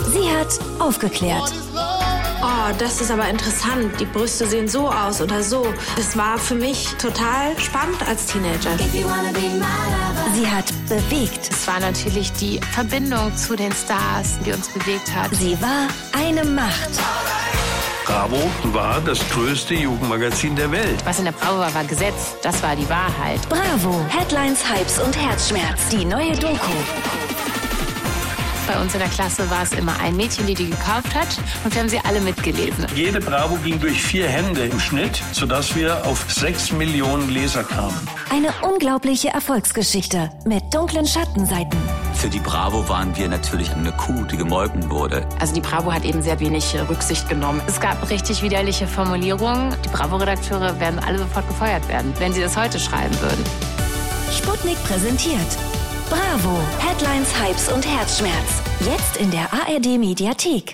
Sie hat aufgeklärt. Oh, das ist aber interessant. Die Brüste sehen so aus oder so. Das war für mich total spannend als Teenager. Sie hat bewegt. Es war natürlich die Verbindung zu den Stars, die uns bewegt hat. Sie war eine Macht. Bravo war das größte Jugendmagazin der Welt. Was in der Bravo war Gesetz. Das war die Wahrheit. Bravo. Headlines, Hypes und Herzschmerz. Die neue Doku. Bei uns in der Klasse war es immer ein Mädchen, die gekauft hat, und wir haben sie alle mitgelesen. Jede Bravo ging durch 4 Hände im Schnitt, sodass wir auf 6 Millionen Leser kamen. Eine unglaubliche Erfolgsgeschichte mit dunklen Schattenseiten. Für die Bravo waren wir natürlich eine Kuh, die gemolken wurde. Also die Bravo hat eben sehr wenig Rücksicht genommen. Es gab richtig widerliche Formulierungen. Die Bravo-Redakteure werden alle sofort gefeuert werden, wenn sie das heute schreiben würden. Sputnik präsentiert Bravo. Headlines, Hypes und Herzschmerz. Jetzt in der ARD-Mediathek.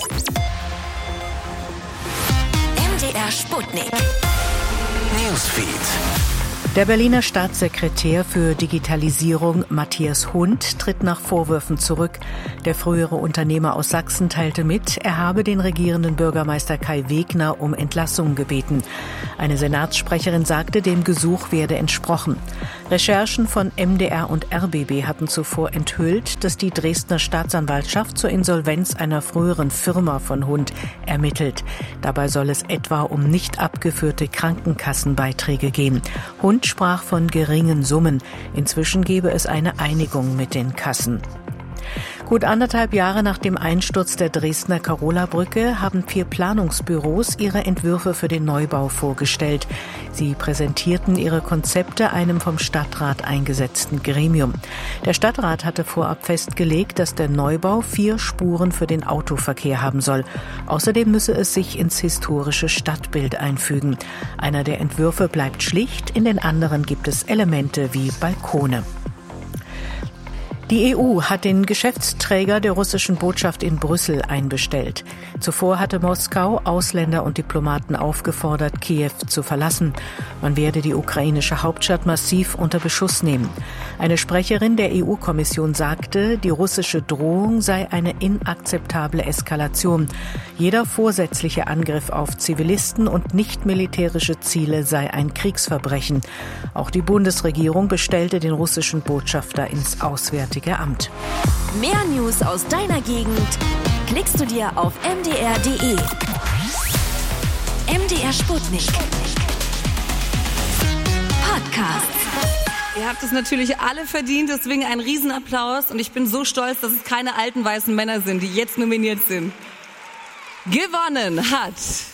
MDR Sputnik. Newsfeed. Der Berliner Staatssekretär für Digitalisierung Matthias Hund tritt nach Vorwürfen zurück. Der frühere Unternehmer aus Sachsen teilte mit, er habe den regierenden Bürgermeister Kai Wegner um Entlassung gebeten. Eine Senatssprecherin sagte, dem Gesuch werde entsprochen. Recherchen von MDR und RBB hatten zuvor enthüllt, dass die Dresdner Staatsanwaltschaft zur Insolvenz einer früheren Firma von Hund ermittelt. Dabei soll es etwa um nicht abgeführte Krankenkassenbeiträge gehen. Hund sprach von geringen Summen. Inzwischen gebe es eine Einigung mit den Kassen. Gut 1,5 Jahre nach dem Einsturz der Dresdner Carola-Brücke haben 4 Planungsbüros ihre Entwürfe für den Neubau vorgestellt. Sie präsentierten ihre Konzepte einem vom Stadtrat eingesetzten Gremium. Der Stadtrat hatte vorab festgelegt, dass der Neubau 4 Spuren für den Autoverkehr haben soll. Außerdem müsse es sich ins historische Stadtbild einfügen. Einer der Entwürfe bleibt schlicht, in den anderen gibt es Elemente wie Balkone. Die EU hat den Geschäftsträger der russischen Botschaft in Brüssel einbestellt. Zuvor hatte Moskau Ausländer und Diplomaten aufgefordert, Kiew zu verlassen. Man werde die ukrainische Hauptstadt massiv unter Beschuss nehmen. Eine Sprecherin der EU-Kommission sagte, die russische Drohung sei eine inakzeptable Eskalation. Jeder vorsätzliche Angriff auf Zivilisten und nicht-militärische Ziele sei ein Kriegsverbrechen. Auch die Bundesregierung bestellte den russischen Botschafter ins Auswärtige Amt. Mehr News aus deiner Gegend klickst du dir auf mdr.de. MDR Sputnik. Podcast. Ihr habt es natürlich alle verdient, deswegen ein Riesenapplaus. Und ich bin so stolz, dass es keine alten weißen Männer sind, die jetzt nominiert sind. Gewonnen hat...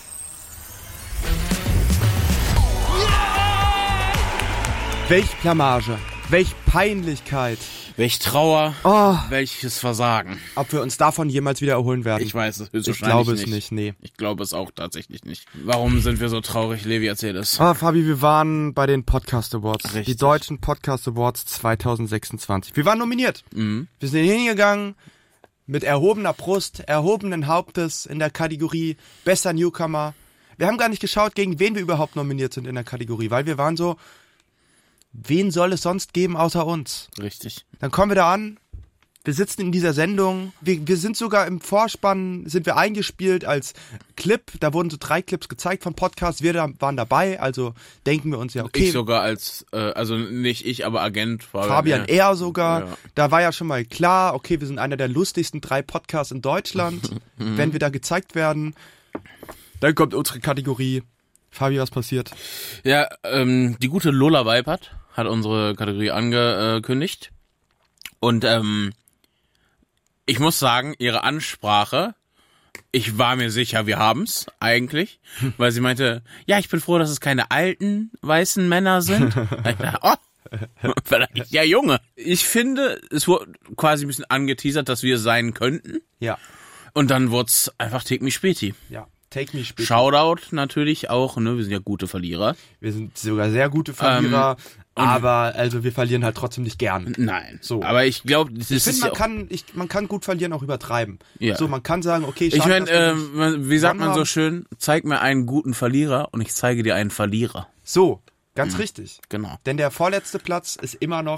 Welch Blamage, welch Peinlichkeit. Welch Trauer, welches Versagen. Ob wir uns davon jemals wieder erholen werden? Ich weiß es höchstwahrscheinlich nicht. Ich glaube es nicht, nee. Ich glaube es auch tatsächlich nicht. Warum sind wir so traurig? Levi, erzähl es. Fabi, wir waren bei den Podcast Awards. Richtig. Die deutschen Podcast Awards 2026. Wir waren nominiert. Mhm. Wir sind hingegangen mit erhobener Brust, erhobenen Hauptes in der Kategorie Bester Newcomer. Wir haben gar nicht geschaut, gegen wen wir überhaupt nominiert sind in der Kategorie, weil wir waren so... Wen soll es sonst geben außer uns? Richtig. Dann kommen wir da an, wir sitzen in dieser Sendung, wir sind sogar im Vorspann, sind wir eingespielt als Clip, da wurden so 3 Clips gezeigt von Podcasts, wir waren dabei, also denken wir uns ja, okay. Ich sogar als, also nicht ich, aber Agent. Fabian er sogar, ja. Da war ja schon mal klar, okay, wir sind einer der lustigsten 3 Podcasts in Deutschland, wenn wir da gezeigt werden. Dann kommt unsere Kategorie. Fabi, was passiert? Ja, die gute Lola Weipert hat unsere Kategorie angekündigt. Und ich muss sagen, ihre Ansprache, ich war mir sicher, wir haben's eigentlich, weil sie meinte, ja, ich bin froh, dass es keine alten weißen Männer sind. Ich dachte, vielleicht ja junge. Ich finde, es wurde quasi ein bisschen angeteasert, dass wir sein könnten. Ja. Und dann wurd's einfach Take Me Späti. Ja. Take Me Späti. Shoutout natürlich auch, ne? Wir sind ja gute Verlierer. Wir sind sogar sehr gute Verlierer, aber also wir verlieren halt trotzdem nicht gern. Nein. So. Aber ich glaube, das ich ist finde, man kann gut verlieren, auch übertreiben. Ja. So, man kann sagen, okay, ich meine, wie sagt man so schön, zeig mir einen guten Verlierer und ich zeige dir einen Verlierer. So, ganz richtig. Genau. Denn der vorletzte Platz ist immer noch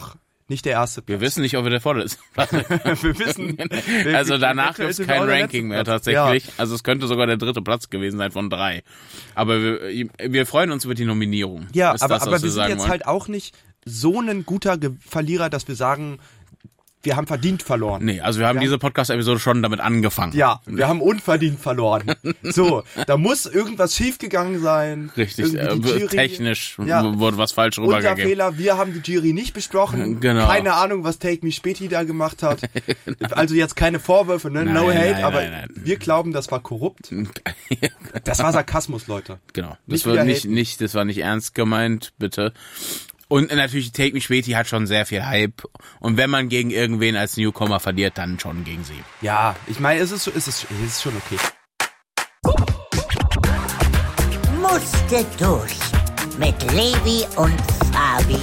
nicht der erste Platz. Wir wissen nicht, ob wir der vorletzte Platz sind. Wir wissen. Also danach gibt es kein Ranking mehr tatsächlich. Ja. Also es könnte sogar der 3. Platz gewesen sein von 3. Aber wir freuen uns über die Nominierung. Ja, aber wir sind jetzt halt auch nicht so ein guter Verlierer, dass wir sagen, wir haben verdient verloren. Nee, also wir haben diese Podcast-Episode schon damit angefangen. Ja, wir haben unverdient verloren. So, da muss irgendwas schiefgegangen sein. Richtig, technisch wurde was falsch rübergegeben. Unser Fehler, wir haben die Jury nicht besprochen. Genau. Keine Ahnung, was Take Me Späti da gemacht hat. Also jetzt keine Vorwürfe, ne? No hate, aber wir glauben, das war korrupt. Das war Sarkasmus, Leute. Genau. Das war nicht ernst gemeint, bitte. Und natürlich, Take Me Späti hat schon sehr viel Hype. Und wenn man gegen irgendwen als Newcomer verliert, dann schon gegen sie. Ja, ich meine, es ist schon okay. Musste durch mit Levi und Fabi.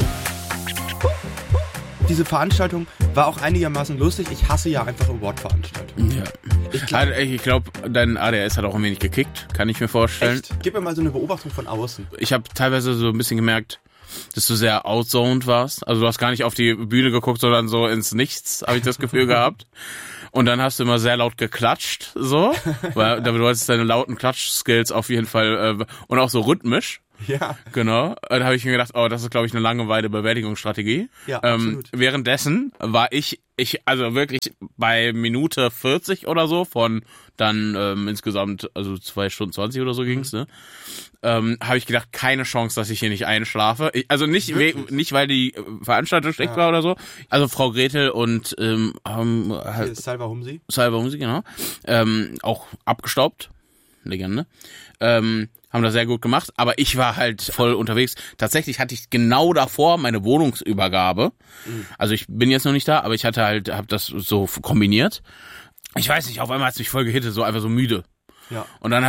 Diese Veranstaltung war auch einigermaßen lustig. Ich hasse ja einfach Award-Veranstaltungen. Ja. Ich glaube, dein ADS hat auch ein wenig gekickt, kann ich mir vorstellen. Echt? Gib mir mal so eine Beobachtung von außen. Ich habe teilweise so ein bisschen gemerkt, dass du sehr outzoned warst. Also du hast gar nicht auf die Bühne geguckt, sondern so ins Nichts, habe ich das Gefühl gehabt. Und dann hast du immer sehr laut geklatscht, so. Weil du hattest deine lauten Klatsch-Skills auf jeden Fall und auch so rhythmisch. Ja. Genau. Da habe ich mir gedacht, das ist, glaube ich, eine Langeweile-Bewältigungsstrategie. Ja, absolut. Währenddessen war ich also wirklich bei Minute 40 oder so von dann insgesamt, also 2 Stunden 20 oder so ging's, ne? Habe ich gedacht, keine Chance, dass ich hier nicht einschlafe. Also nicht weil die Veranstaltung schlecht war oder so. Also Frau Gretel und Salva Humsi, genau. Auch abgestaubt. Legende. Haben das sehr gut gemacht, aber ich war halt voll unterwegs. Tatsächlich hatte ich genau davor meine Wohnungsübergabe. Also ich bin jetzt noch nicht da, aber ich habe das so kombiniert. Ich weiß nicht, auf einmal hat es mich voll gehittet, so einfach so müde. Ja. Und dann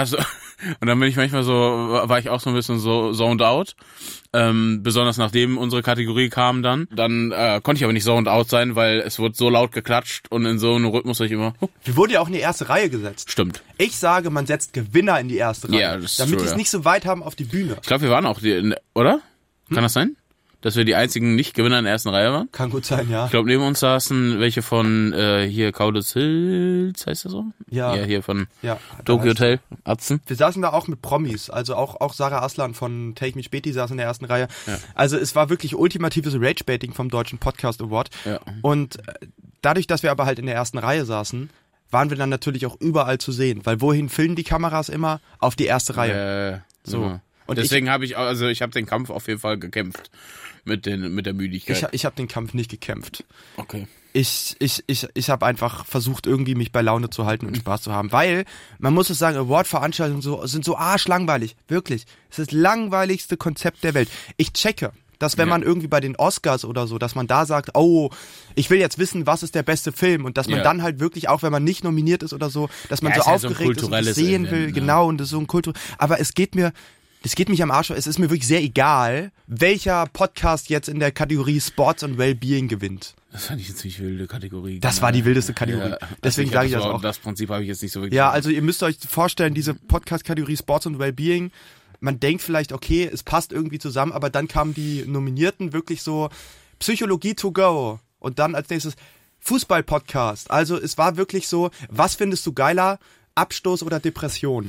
bin ich manchmal so, war ich auch so ein bisschen so zoned out. Besonders nachdem unsere Kategorie kam dann. Dann konnte ich aber nicht zoned out sein, weil es wurde so laut geklatscht und in so einem Rhythmus ich immer. Wir wurden ja auch in die erste Reihe gesetzt. Stimmt. Ich sage, man setzt Gewinner in die erste Reihe. Ja, das ist damit true, die es nicht so weit haben auf die Bühne. Ich glaube, wir waren auch oder? Kann das sein? Dass wir die einzigen Nicht-Gewinner in der ersten Reihe waren? Kann gut sein, ja. Ich glaube, neben uns saßen welche von hier Kauditz Hills, heißt das so? Ja. Ja, hier von Tokyo Hotel, Atzen. Wir saßen da auch mit Promis, also auch Sarah Aslan von Take Me Späti saß in der ersten Reihe. Ja. Also es war wirklich ultimatives Rage-Baiting vom Deutschen Podcast Award. Ja. Und dadurch, dass wir aber halt in der ersten Reihe saßen, waren wir dann natürlich auch überall zu sehen. Weil wohin filmen die Kameras immer? Auf die erste Reihe. So. Ja. Und deswegen habe ich den Kampf auf jeden Fall gekämpft. Mit der Müdigkeit. Ich habe den Kampf nicht gekämpft. Okay. Ich habe einfach versucht, irgendwie mich bei Laune zu halten und Spaß zu haben. Weil, man muss es sagen, Award-Veranstaltungen sind so arschlangweilig. Wirklich. Es ist das langweiligste Konzept der Welt. Ich checke, dass wenn man irgendwie bei den Oscars oder so, dass man da sagt, oh, ich will jetzt wissen, was ist der beste Film. Und dass man dann halt wirklich, auch wenn man nicht nominiert ist oder so, dass man so aufgeregt ist und das sehen will. Genau, und das ist so ein Aber es geht mich am Arsch. Es ist mir wirklich sehr egal, welcher Podcast jetzt in der Kategorie Sports und Wellbeing gewinnt. Das fand ich jetzt nicht wilde Kategorie. Das war die wildeste Kategorie. Ja, deswegen sage ich das auch. Das Prinzip habe ich jetzt nicht so wirklich. Ja, also ihr müsst euch vorstellen, diese Podcast-Kategorie Sports und Wellbeing, man denkt vielleicht, okay, es passt irgendwie zusammen, aber dann kamen die Nominierten wirklich so Psychologie to go und dann als nächstes Fußball-Podcast. Also es war wirklich so, was findest du geiler? Abstoß oder Depression?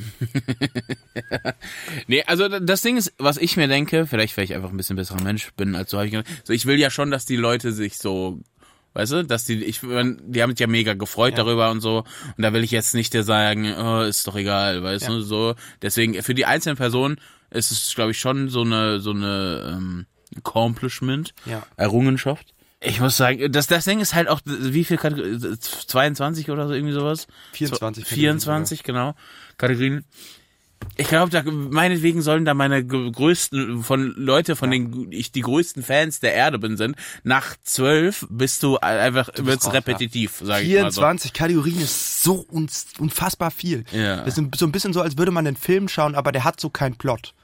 Nee, also das Ding ist, was ich mir denke, vielleicht weil ich einfach ein bisschen besserer Mensch bin als so, ich will ja schon, dass die Leute sich so, weißt du, dass die haben sich ja mega gefreut darüber und so, und da will ich jetzt nicht sagen, ist doch egal, weißt du, so, deswegen für die einzelnen Personen ist es, glaube ich, schon so eine Accomplishment, Errungenschaft. Ich muss sagen, das Ding ist halt auch, wie viel Kategorien, 22 oder so, irgendwie sowas? 24, genau, Kategorien. Ich glaube, meinetwegen sollen da meine größten, denen ich die größten Fans der Erde bin, sind. Nach 12 bist du einfach, wird's repetitiv, sag ich mal so. 24 Kategorien ist so unfassbar viel. Ja. Das ist so ein bisschen so, als würde man einen Film schauen, aber der hat so keinen Plot.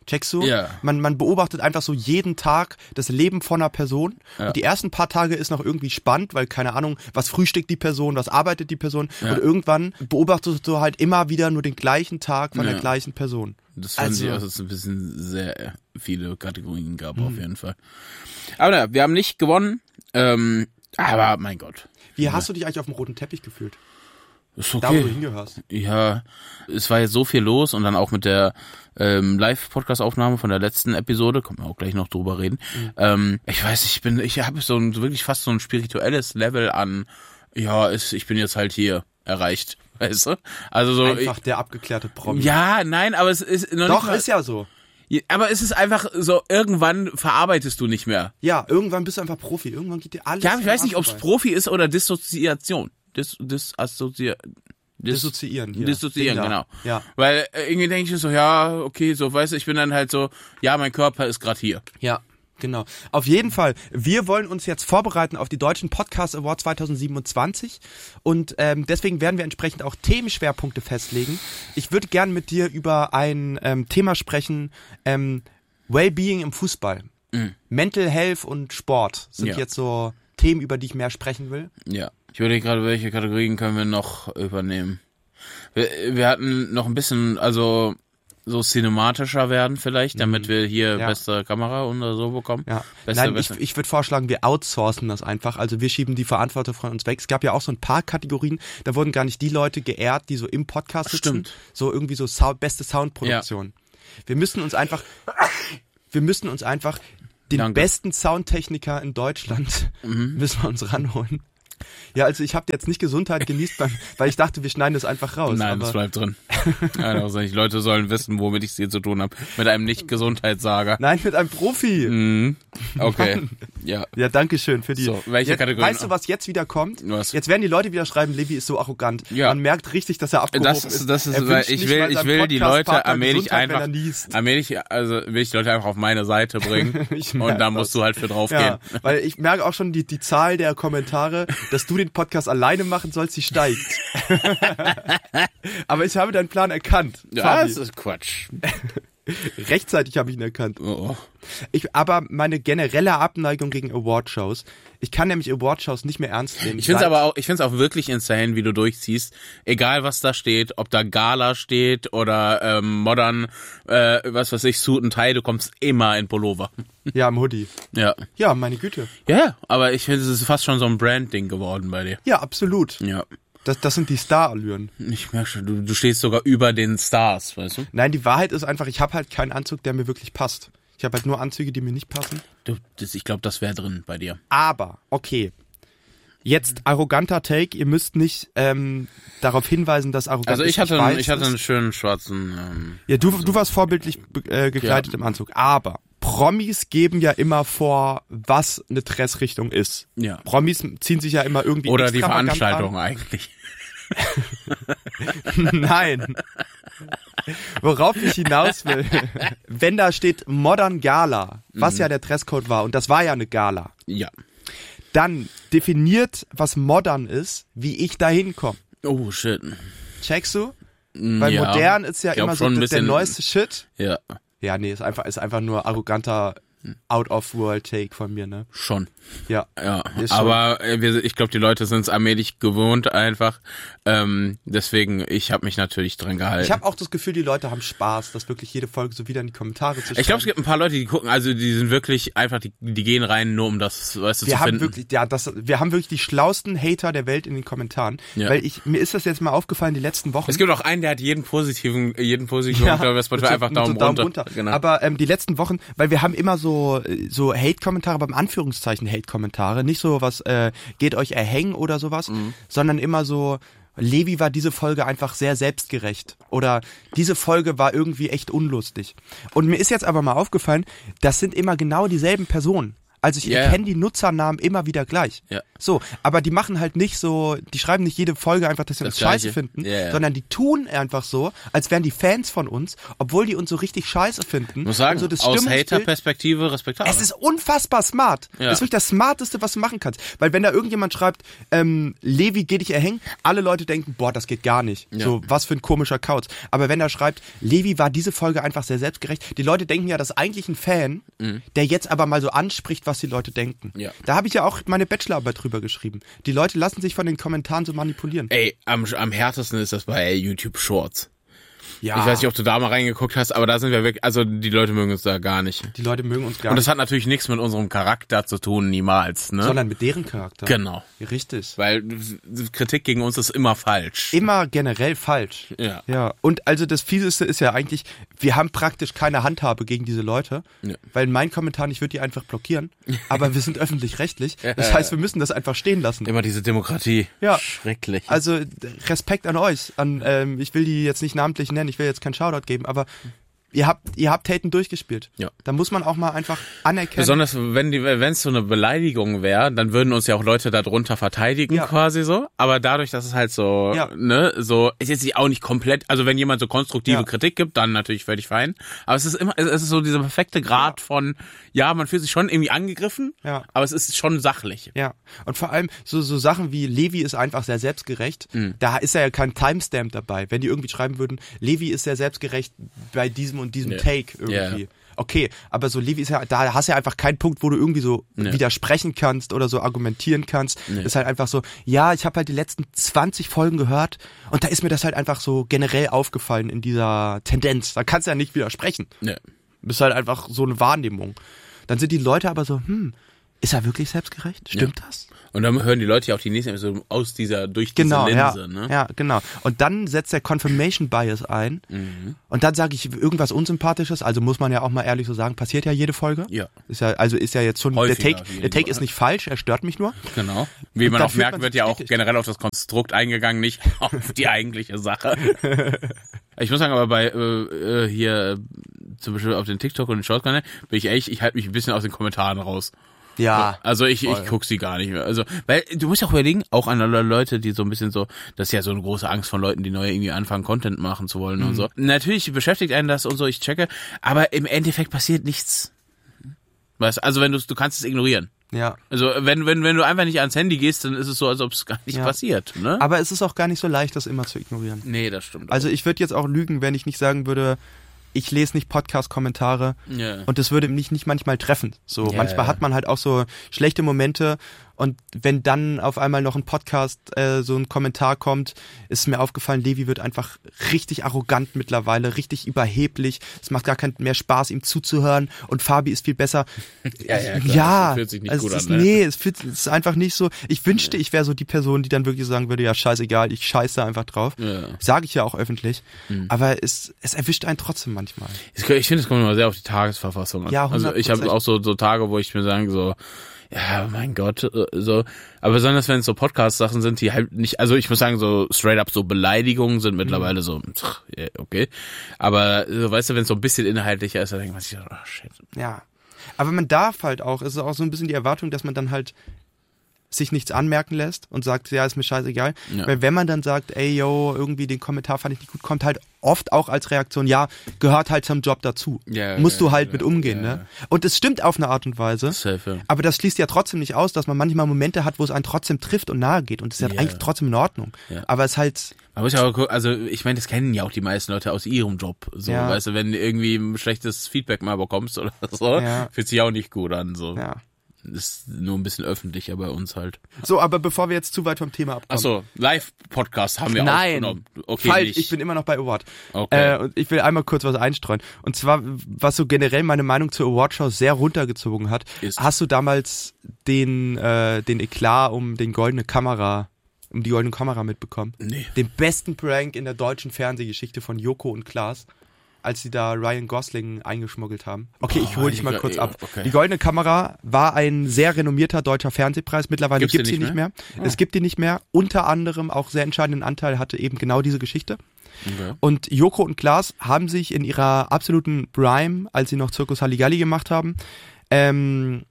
Checkst du? Ja. Man beobachtet einfach so jeden Tag das Leben von einer Person. Ja. Und die ersten paar Tage ist noch irgendwie spannend, weil keine Ahnung, was frühstückt die Person, was arbeitet die Person. Ja. Und irgendwann beobachtest du halt immer wieder nur den gleichen Tag von der gleichen Person. Das fand ich auch, dass es ein bisschen sehr viele Kategorien gab, auf jeden Fall. Aber naja, wir haben nicht gewonnen. Aber mein Gott. Wie hast du dich eigentlich auf dem roten Teppich gefühlt? Ist okay. Da, wo du hingehörst. Ja, es war jetzt so viel los und dann auch mit der Live-Podcast-Aufnahme von der letzten Episode, können wir auch gleich noch drüber reden. Ich weiß, ich habe so wirklich fast so ein spirituelles Level an, ich bin jetzt halt hier erreicht, weißt du? Also so einfach der abgeklärte Promi. Ja, nein, aber es ist noch Doch, nicht mal, ist ja so. Aber es ist einfach so, irgendwann verarbeitest du nicht mehr. Ja, irgendwann bist du einfach Profi. Irgendwann geht dir alles. Ja, ich weiß nicht, ob es Profi ist oder Dissoziation. Dissoziieren, genau. Ja. Weil irgendwie denke ich so, ja, okay, so, weißt du, ich bin dann halt so, ja, mein Körper ist gerade hier. Ja, genau. Auf jeden Fall, wir wollen uns jetzt vorbereiten auf die Deutschen Podcast Awards 2027 und deswegen werden wir entsprechend auch Themenschwerpunkte festlegen. Ich würde gerne mit dir über ein Thema sprechen, Wellbeing im Fußball. Mental Health und Sport sind jetzt so Themen, über die ich mehr sprechen will. Ja. Ich überlege gerade, welche Kategorien können wir noch übernehmen. Wir hatten noch ein bisschen, also so cinematischer werden vielleicht, damit wir hier beste Kamera oder so bekommen. Ja. Ich würde vorschlagen, wir outsourcen das einfach. Also wir schieben die Verantwortung von uns weg. Es gab ja auch so ein paar Kategorien, da wurden gar nicht die Leute geehrt, die so im Podcast sitzen. Stimmt. So irgendwie so beste Soundproduktion. Ja. Wir müssen uns einfach den besten Soundtechniker in Deutschland müssen wir uns ranholen. Ja, also ich habe jetzt nicht Gesundheit genießt, weil ich dachte, wir schneiden das einfach raus. Nein, das bleibt drin. Also die Leute sollen wissen, womit ich es hier zu tun habe. Mit einem Nicht-Gesundheitssager. Nein, mit einem Profi. Okay. Mann. Ja, danke schön für die. So, welche Kategorie? Weißt du, was jetzt wieder kommt? Was? Jetzt werden die Leute wieder schreiben, Levi ist so arrogant. Ja. Man merkt richtig, dass er abgehoben ist. Das ist, weil ich will die Leute allmählich einfach, will ich die Leute einfach auf meine Seite bringen. Und da musst du halt für draufgehen. Ja, weil ich merke auch schon, die Zahl der Kommentare, dass du den Podcast alleine machen sollst, die steigt. Aber ich habe deinen Plan erkannt. Ja, Fabi. das ist Quatsch. Rechtzeitig habe ich ihn erkannt. Oh. Aber meine generelle Abneigung gegen Awardshows, ich kann nämlich Awardshows nicht mehr ernst nehmen. Ich finde es auch wirklich insane, wie du durchziehst. Egal was da steht, ob da Gala steht oder Modern, was weiß ich, Suit and Tie, du kommst immer in Pullover. Ja, im Hoodie. Ja. Ja, meine Güte. Ja, aber ich finde, es ist fast schon so ein Brand-Ding geworden bei dir. Ja, absolut. Ja. Das sind die Star-Allüren. Ich merke schon, du stehst sogar über den Stars, weißt du? Nein, die Wahrheit ist einfach, ich habe halt keinen Anzug, der mir wirklich passt. Ich habe halt nur Anzüge, die mir nicht passen. Ich glaube, das wäre drin bei dir. Aber, okay. Jetzt arroganter Take, ihr müsst nicht darauf hinweisen, dass arrogant ist. Also ich hatte einen schönen schwarzen... ja, du warst vorbildlich gekleidet im Anzug. Aber Promis geben ja immer vor, was eine Dressrichtung ist. Ja. Promis ziehen sich ja immer irgendwie oder die extravagant Veranstaltung an. eigentlich. Nein. Worauf ich hinaus will, wenn da steht Modern Gala, was ja der Dresscode war, und das war ja eine Gala. Ja. Dann definiert, was modern ist, wie ich da hinkomme. Oh, shit. Checkst du? Weil modern ist ja immer so der neueste Shit. Ja. Ja, nee, ist einfach nur arroganter Out-of-World-Take von mir, ne? Schon. Ja. Aber ich glaube, die Leute sind es allmählich gewohnt einfach. Deswegen, ich habe mich natürlich dran gehalten. Ich habe auch das Gefühl, die Leute haben Spaß, das wirklich jede Folge so wieder in die Kommentare zu schreiben. Ich glaube, es gibt ein paar Leute, die gucken, also die sind wirklich einfach, die gehen rein, nur um das, weißt du, zu finden. Wir haben wirklich die schlausten Hater der Welt in den Kommentaren. Ja. Weil mir ist das jetzt mal aufgefallen, die letzten Wochen. Es gibt auch einen, der hat jeden positiven einfach Daumen runter. Genau. Aber die letzten Wochen, weil wir haben immer so Hate-Kommentare, beim Anführungszeichen Hate-Kommentare, nicht so was, geht euch erhängen oder sowas, sondern immer so, Levi war diese Folge einfach sehr selbstgerecht oder diese Folge war irgendwie echt unlustig. Und mir ist jetzt aber mal aufgefallen, das sind immer genau dieselben Personen. Also ich erkenne die Nutzernamen immer wieder gleich. Ja. So, aber die machen halt nicht so, die schreiben nicht jede Folge einfach, dass sie uns scheiße finden, sondern die tun einfach so, als wären die Fans von uns, obwohl die uns so richtig scheiße finden. Ich muss sagen, so das aus Hater-Perspektive respektabel. Es ist unfassbar smart. Ja. Das ist wirklich das Smarteste, was du machen kannst. Weil wenn da irgendjemand schreibt, Levi, geh dich erhängen, alle Leute denken, boah, das geht gar nicht. Ja. So, was für ein komischer Kauz. Aber wenn er schreibt, Levi war diese Folge einfach sehr selbstgerecht, die Leute denken ja, das ist eigentlich ein Fan, der jetzt aber mal so anspricht, was die Leute denken. Ja. Da habe ich ja auch meine Bachelorarbeit drüber geschrieben. Die Leute lassen sich von den Kommentaren so manipulieren. Ey, am härtesten ist das bei YouTube Shorts. Ja. Ich weiß nicht, ob du da mal reingeguckt hast, aber da sind wir wirklich, also die Leute mögen uns da gar nicht. Die Leute mögen uns gar nicht. Und das hat natürlich nichts mit unserem Charakter zu tun, niemals, ne? Sondern mit deren Charakter. Genau. Richtig. Weil Kritik gegen uns ist immer falsch. Immer generell falsch. Ja. Ja. Und also das Fieseste ist ja eigentlich, wir haben praktisch keine Handhabe gegen diese Leute, weil in meinen Kommentaren, ich würde die einfach blockieren, aber wir sind öffentlich-rechtlich. Das heißt, wir müssen das einfach stehen lassen. Immer diese Demokratie. Ja. Schrecklich. Also Respekt an euch. Ich will die jetzt nicht namentlich nennen, ich will jetzt keinen Shoutout geben, aber ihr habt Haten durchgespielt. Ja. Da muss man auch mal einfach anerkennen. Besonders wenn es so eine Beleidigung wäre, dann würden uns ja auch Leute darunter verteidigen quasi so. Aber dadurch, dass es halt so, so ist jetzt auch nicht komplett. Also wenn jemand so konstruktive Kritik gibt, dann natürlich völlig fein. Aber es ist so dieser perfekte Grad von, man fühlt sich schon irgendwie angegriffen, aber es ist schon sachlich. Ja. Und vor allem so Sachen wie Levi ist einfach sehr selbstgerecht. Da ist ja kein Timestamp dabei. Wenn die irgendwie schreiben würden, Levi ist sehr selbstgerecht bei diesem und diesem Take irgendwie. Yeah. Okay, aber so Levi ist ja, da hast du ja einfach keinen Punkt, wo du irgendwie so widersprechen kannst oder so argumentieren kannst. Ist halt einfach so, ich habe halt die letzten 20 Folgen gehört und da ist mir das halt einfach so generell aufgefallen in dieser Tendenz. Da kannst du ja nicht widersprechen. Das ist halt einfach so eine Wahrnehmung. Dann sind die Leute aber so, ist er wirklich selbstgerecht? Stimmt das? Und dann hören die Leute ja auch die nächsten Episode durch diese Linse. Ne? Ja, genau. Und dann setzt der Confirmation Bias ein und dann sage ich irgendwas Unsympathisches, also muss man ja auch mal ehrlich so sagen, passiert ja jede Folge. Ja. Ist ja jetzt schon, häufiger, der Take ist nicht falsch, er stört mich nur. Genau. Wie man auch merkt, wird ja auch generell auf das Konstrukt eingegangen, nicht auf die eigentliche Sache. Ich muss sagen, aber bei hier zum Beispiel auf den TikTok und den Shorts-Kanal bin ich ehrlich, ich halte mich ein bisschen aus den Kommentaren raus. Ja. Also ich guck sie gar nicht mehr. Also, weil du musst ja auch überlegen, auch an alle Leute, die so ein bisschen so, das ist ja so eine große Angst von Leuten, die neu irgendwie anfangen, Content machen zu wollen und so. Natürlich beschäftigt einen das und so, ich checke, aber im Endeffekt passiert nichts. Weißt, also wenn du kannst es ignorieren. Ja. Also wenn du einfach nicht ans Handy gehst, dann ist es so, als ob es gar nicht passiert. Ne? Aber es ist auch gar nicht so leicht, das immer zu ignorieren. Nee, das stimmt. Also ich würde jetzt auch lügen, wenn ich nicht sagen würde, ich lese nicht Podcast-Kommentare und das würde mich nicht manchmal treffen. So manchmal hat man halt auch so schlechte Momente und wenn dann auf einmal noch ein Podcast so ein Kommentar kommt, ist mir aufgefallen, Levi wird einfach richtig arrogant mittlerweile, richtig überheblich. Es macht gar keinen mehr Spaß, ihm zuzuhören und Fabi ist viel besser. Klar, das fühlt sich nicht gut an. Ne? Nee, es ist einfach nicht so. Ich wünschte, ich wäre so die Person, die dann wirklich sagen würde, ja scheißegal, ich scheiße einfach drauf. Sage ich ja auch öffentlich. Aber es erwischt einen trotzdem manchmal. Ich finde, es kommt immer sehr auf die Tagesverfassung an. Ja, 100%. Also ich habe auch so Tage, wo ich mir sage so, ja, mein Gott, so. Aber besonders wenn es so Podcast-Sachen sind, die halt nicht, also ich muss sagen, so straight up so Beleidigungen sind mittlerweile so, okay. Aber so, weißt du, wenn es so ein bisschen inhaltlicher ist, dann denkt man sich so, oh shit. Ja. Aber man darf halt auch, es ist auch so ein bisschen die Erwartung, dass man dann halt sich nichts anmerken lässt und sagt, ja, ist mir scheißegal. Ja. Weil wenn man dann sagt, ey, yo, irgendwie den Kommentar fand ich nicht gut, kommt halt oft auch als Reaktion, ja, gehört halt zum Job dazu. Ja, musst du halt mit umgehen, ne? Und es stimmt auf eine Art und Weise, safe, aber das schließt ja trotzdem nicht aus, dass man manchmal Momente hat, wo es einen trotzdem trifft und nahe geht und das ist ja eigentlich trotzdem in Ordnung. Ja. Aber es halt... Man muss ja auch, also ich meine, das kennen ja auch die meisten Leute aus ihrem Job, so, weißt du, wenn du irgendwie ein schlechtes Feedback mal bekommst oder so, fühlt sich auch nicht gut an, so. Ja. Ist nur ein bisschen öffentlicher bei uns halt. So, aber bevor wir jetzt zu weit vom Thema abkommen. Achso, Live-Podcast haben wir aufgenommen. Okay, falsch, nicht. Ich bin immer noch bei Award. Okay. Und ich will einmal kurz was einstreuen. Und zwar, was so generell meine Meinung zur Awardshow sehr runtergezogen hat. Hast du damals den Eklat um die goldene Kamera mitbekommen? Nee. Den besten Prank in der deutschen Fernsehgeschichte von Joko und Klaas, als sie da Ryan Gosling eingeschmuggelt haben. Okay, ich hole dich mal kurz ab. Okay. Die Goldene Kamera war ein sehr renommierter deutscher Fernsehpreis. Mittlerweile gibt's die nicht mehr. Es gibt die nicht mehr. Unter anderem auch sehr entscheidenden Anteil hatte eben genau diese Geschichte. Okay. Und Joko und Klaas haben sich in ihrer absoluten Prime, als sie noch Zirkus Halligalli gemacht haben,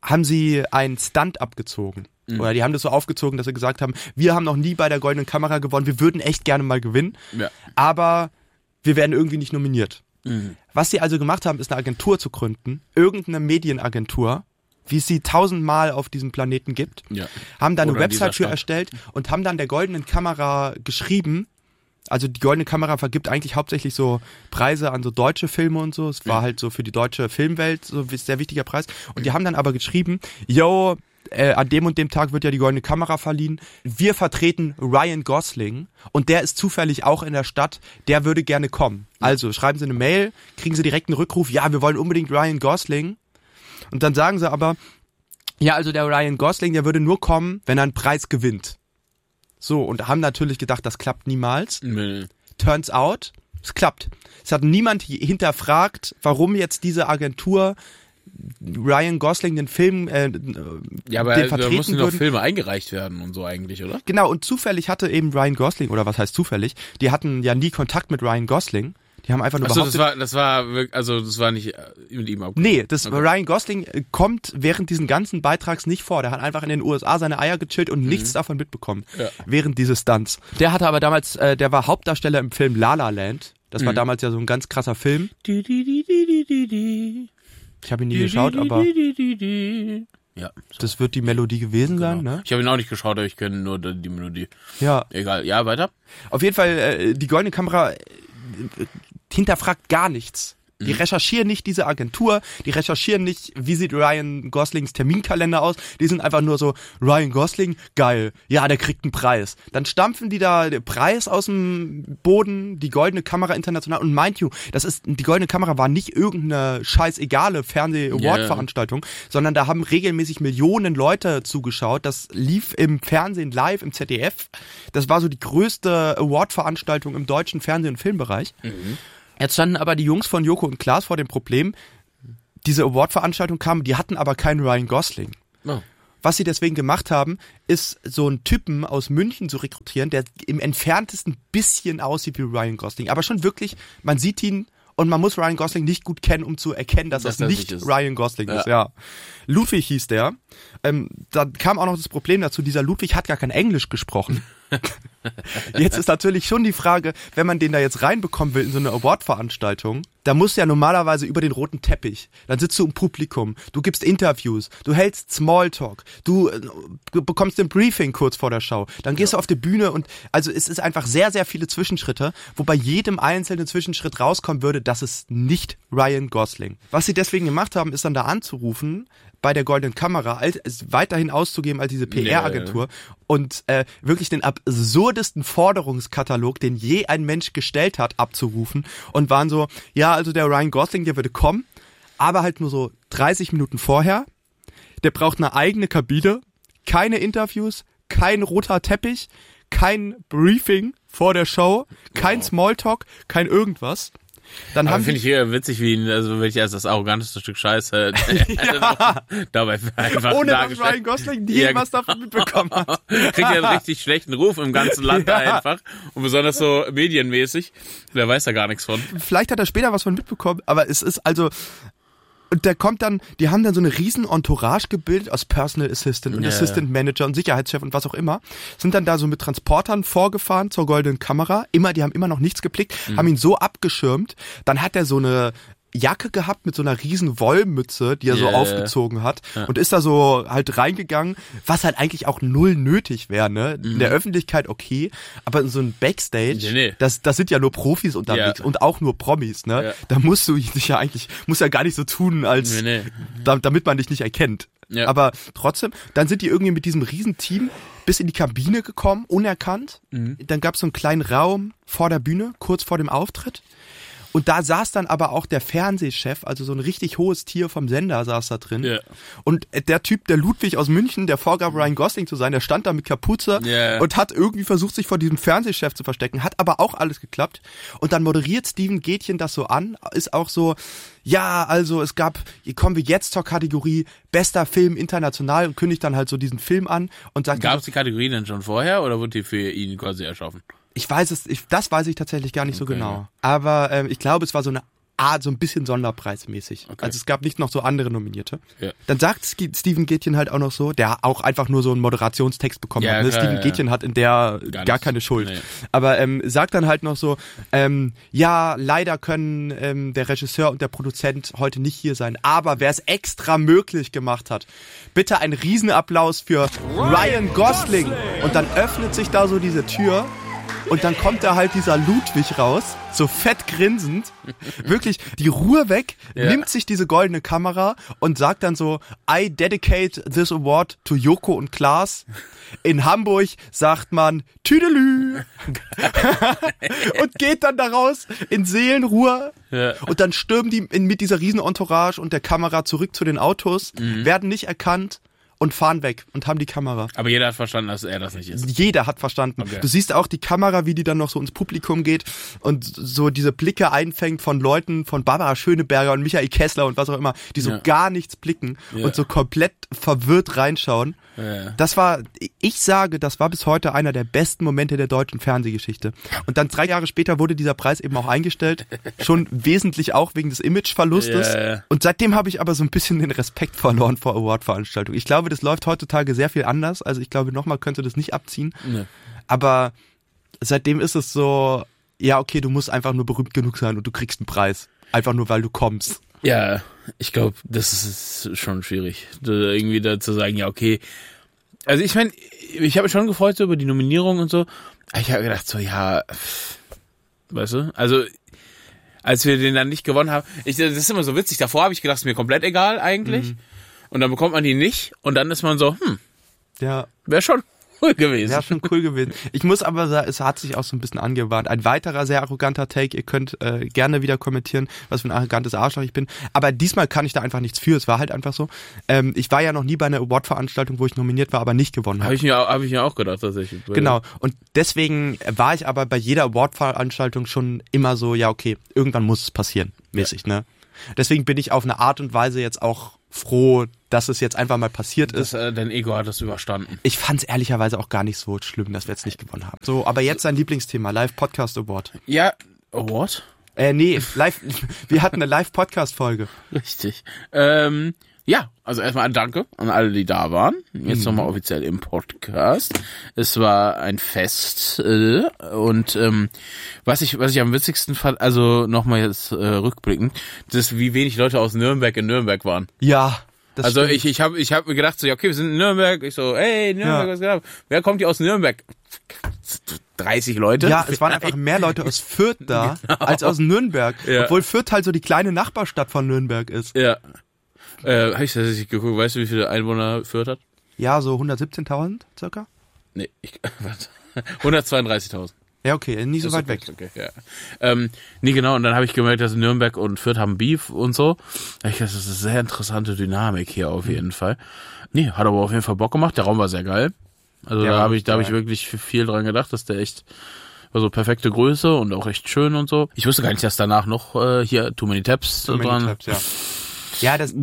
haben sie einen Stunt abgezogen. Oder die haben das so aufgezogen, dass sie gesagt haben, wir haben noch nie bei der Goldenen Kamera gewonnen, wir würden echt gerne mal gewinnen, aber wir werden irgendwie nicht nominiert. Was sie also gemacht haben, ist eine Agentur zu gründen, irgendeine Medienagentur, wie es sie 1000-mal auf diesem Planeten gibt, haben da eine Website für erstellt und haben dann der Goldenen Kamera geschrieben. Also die Goldene Kamera vergibt eigentlich hauptsächlich so Preise an so deutsche Filme und so. Es war halt so für die deutsche Filmwelt so ein sehr wichtiger Preis. Und die haben dann aber geschrieben, an dem und dem Tag wird ja die Goldene Kamera verliehen. Wir vertreten Ryan Gosling und der ist zufällig auch in der Stadt, der würde gerne kommen. Also schreiben Sie eine Mail, kriegen Sie direkt einen Rückruf, ja, wir wollen unbedingt Ryan Gosling. Und dann sagen sie aber, ja, also der Ryan Gosling, der würde nur kommen, wenn er einen Preis gewinnt. So, und haben natürlich gedacht, das klappt niemals. Nee. Turns out, es klappt. Es hat niemand hinterfragt, warum jetzt diese Agentur Ryan Gosling den Film ja, aber den vertreten da mussten noch Filme eingereicht werden und so eigentlich, oder? Genau, und zufällig hatte eben Ryan Gosling, oder was heißt zufällig, die hatten ja nie Kontakt mit Ryan Gosling. Die haben einfach nur behauptet... das war nicht mit ihm abgesprochen. Nee, Ryan Gosling kommt während diesen ganzen Beitrags nicht vor. Der hat einfach in den USA seine Eier gechillt und nichts davon mitbekommen. Während dieses Stunts. Der hatte aber damals, der war Hauptdarsteller im Film La La Land. Das war damals ja so ein ganz krasser Film. Ich habe ihn nie geschaut, aber ja, so. Das wird die Melodie gewesen sein, ne? Ich habe ihn auch nicht geschaut, aber ich kenne nur die Melodie. Ja. Egal, ja, weiter. Auf jeden Fall, die Goldene Kamera hinterfragt gar nichts. Die recherchieren nicht diese Agentur, die recherchieren nicht, wie sieht Ryan Goslings Terminkalender aus, die sind einfach nur so, Ryan Gosling, geil, ja, der kriegt einen Preis. Dann stampfen die da den Preis aus dem Boden, die Goldene Kamera international, und mind you, die Goldene Kamera war nicht irgendeine scheißegale Fernseh-Award-Veranstaltung, sondern da haben regelmäßig Millionen Leute zugeschaut, das lief im Fernsehen live, im ZDF, das war so die größte Award-Veranstaltung im deutschen Fernseh- und Filmbereich. Jetzt standen aber die Jungs von Joko und Klaas vor dem Problem, diese Award-Veranstaltung kam, die hatten aber keinen Ryan Gosling. Oh. Was sie deswegen gemacht haben, ist so einen Typen aus München zu rekrutieren, der im entferntesten bisschen aussieht wie Ryan Gosling. Aber schon wirklich, man sieht ihn und man muss Ryan Gosling nicht gut kennen, um zu erkennen, dass das nicht Ryan Gosling ist. Ja. Ludwig hieß der. Da kam auch noch das Problem dazu, dieser Ludwig hat gar kein Englisch gesprochen. Jetzt ist natürlich schon die Frage, wenn man den da jetzt reinbekommen will in so eine Award-Veranstaltung, da musst du ja normalerweise über den roten Teppich, dann sitzt du im Publikum, du gibst Interviews, du hältst Smalltalk, du bekommst ein Briefing kurz vor der Show, dann gehst du auf die Bühne und also es ist einfach sehr, sehr viele Zwischenschritte, wo bei jedem einzelnen Zwischenschritt rauskommen würde, das ist nicht Ryan Gosling. Was sie deswegen gemacht haben, ist dann da anzurufen, bei der Goldenen Kamera, es weiterhin auszugeben als diese PR-Agentur und wirklich den absurdesten Forderungskatalog, den je ein Mensch gestellt hat, abzurufen und waren so, ja, also der Ryan Gosling, der würde kommen, aber halt nur so 30 Minuten vorher, der braucht eine eigene Kabine, keine Interviews, kein roter Teppich, kein Briefing vor der Show, kein Smalltalk, kein irgendwas. Dann aber finde ich hier witzig, wenn ich als das arroganteste Stück Scheiße dabei einfach ohne dass Ryan Gosling nie was davon mitbekommen hat. Kriegt ja einen richtig schlechten Ruf im ganzen Land einfach. Und besonders so medienmäßig. Der weiß da gar nichts von. Vielleicht hat er später was von mitbekommen, aber es ist also... Und der kommt dann, die haben dann so eine riesen Entourage gebildet aus Personal Assistant und Assistant Manager und Sicherheitschef und was auch immer. Sind dann da so mit Transportern vorgefahren zur Goldenen Kamera. Die haben immer noch nichts geblickt, haben ihn so abgeschirmt. Dann hat er so eine Jacke gehabt mit so einer riesen Wollmütze, die er so aufgezogen hat und ist da so halt reingegangen, was halt eigentlich auch null nötig wäre, ne? In der Öffentlichkeit okay, aber in so ein Backstage, das sind ja nur Profis unterwegs und auch nur Promis, ne? Ja. Da musst du dich ja eigentlich, musst ja gar nicht so tun, als damit man dich nicht erkennt. Ja. Aber trotzdem, dann sind die irgendwie mit diesem riesen Team bis in die Kabine gekommen, unerkannt. Dann gab es so einen kleinen Raum vor der Bühne, kurz vor dem Auftritt. Und da saß dann aber auch der Fernsehchef, also so ein richtig hohes Tier vom Sender saß da drin. Yeah. Und der Typ, der Ludwig aus München, der vorgab, Ryan Gosling zu sein, der stand da mit Kapuze und hat irgendwie versucht, sich vor diesem Fernsehchef zu verstecken. Hat aber auch alles geklappt. Und dann moderiert Steven Gätchen das so an, ist auch so, ja, also kommen wir jetzt zur Kategorie bester Film international und kündigt dann halt so diesen Film an und sagt... Gab es die Kategorie denn schon vorher oder wurde die für ihn quasi erschaffen? Das weiß ich tatsächlich gar nicht so genau. Aber ich glaube, es war so eine so ein bisschen sonderpreismäßig. Okay. Also es gab nicht noch so andere Nominierte. Ja. Dann sagt Steven Gätjen halt auch noch so, der auch einfach nur so einen Moderationstext bekommen hat. Ne? Steven Gätjen hat in der gar keine Schuld. Nee. Aber sagt dann halt noch so, leider können der Regisseur und der Produzent heute nicht hier sein, aber wer es extra möglich gemacht hat, bitte einen Riesenapplaus für Ryan Gosling. Und dann öffnet sich da so diese Tür und dann kommt da halt dieser Ludwig raus, so fett grinsend, wirklich die Ruhe weg, nimmt sich diese goldene Kamera und sagt dann so, I dedicate this award to Joko und Klaas. In Hamburg sagt man Tüdelü und geht dann da raus in Seelenruhe und dann stürmen die mit dieser riesen Entourage und der Kamera zurück zu den Autos, werden nicht erkannt und fahren weg und haben die Kamera. Aber jeder hat verstanden, dass er das nicht ist. Jeder hat verstanden. Okay. Du siehst auch die Kamera, wie die dann noch so ins Publikum geht und so diese Blicke einfängt von Leuten, von Barbara Schöneberger und Michael Kessler und was auch immer, die so gar nichts blicken und so komplett verwirrt reinschauen. Ja. Das war bis heute einer der besten Momente der deutschen Fernsehgeschichte. Und dann 3 Jahre später wurde dieser Preis eben auch eingestellt, schon wesentlich auch wegen des Imageverlustes. Ja. Und seitdem habe ich aber so ein bisschen den Respekt verloren vor Award-Veranstaltungen. Ich glaube, das läuft heutzutage sehr viel anders. Also ich glaube, nochmal könnte das nicht abziehen. Nee. Aber seitdem ist es so, ja okay, du musst einfach nur berühmt genug sein und du kriegst einen Preis. Einfach nur, weil du kommst. Ja, ich glaube, das ist schon schwierig, irgendwie da zu sagen, ja okay. Also ich meine, ich habe mich schon gefreut so über die Nominierung und so. Aber ich habe gedacht so, ja, weißt du, also als wir den dann nicht gewonnen haben, das ist immer so witzig. Davor habe ich gedacht, es ist mir komplett egal eigentlich. Und dann bekommt man die nicht und dann ist man so, wäre schon cool gewesen. Ja, schon cool gewesen. Ich muss aber sagen, es hat sich auch so ein bisschen angebahnt. Ein weiterer sehr arroganter Take. Ihr könnt gerne wieder kommentieren, was für ein arrogantes Arschloch ich bin. Aber diesmal kann ich da einfach nichts für. Es war halt einfach so. Ich war ja noch nie bei einer Award-Veranstaltung, wo ich nominiert war, aber nicht gewonnen habe. Hab ich mir auch gedacht, tatsächlich. Genau. Und deswegen war ich aber bei jeder Award-Veranstaltung schon immer so, ja okay, irgendwann muss es passieren, mäßig, ne? Deswegen bin ich auf eine Art und Weise jetzt auch froh, dass es jetzt einfach mal passiert ist. Dein Ego hat das überstanden. Ich fand es ehrlicherweise auch gar nicht so schlimm, dass wir jetzt nicht gewonnen haben. So, aber jetzt dein Lieblingsthema, Live-Podcast Award. Ja, Award? Nee, wir hatten eine Live-Podcast-Folge. Richtig. Ja, also erstmal ein Danke an alle, die da waren. Jetzt nochmal offiziell im Podcast. Es war ein Fest und was ich am witzigsten fand, also nochmal jetzt rückblickend, das wie wenig Leute aus Nürnberg in Nürnberg waren. Ja. Also ich hab mir gedacht so, ja okay, wir sind in Nürnberg. Ich so, hey Nürnberg, was geht ab? Wer kommt hier aus Nürnberg? 30 Leute. Ja, es waren einfach mehr Leute aus Fürth da als aus Nürnberg, obwohl Fürth halt so die kleine Nachbarstadt von Nürnberg ist. Ja. Habe ich das nicht geguckt? Weißt du, wie viele Einwohner Fürth hat? Ja, so 117.000 circa. Nee, 132.000. Ja, okay, nicht so weit weg. Okay, ja. Nee, genau, und dann habe ich gemerkt, dass Nürnberg und Fürth haben Beef und so. Ich dachte, das ist eine sehr interessante Dynamik hier auf jeden Fall. Nee, hat aber auf jeden Fall Bock gemacht. Der Raum war sehr geil. Also da habe ich wirklich viel dran gedacht, dass der echt war so perfekte Größe und auch echt schön und so. Ich wusste gar nicht, dass danach noch hier Too Many Taps dran. Ja, das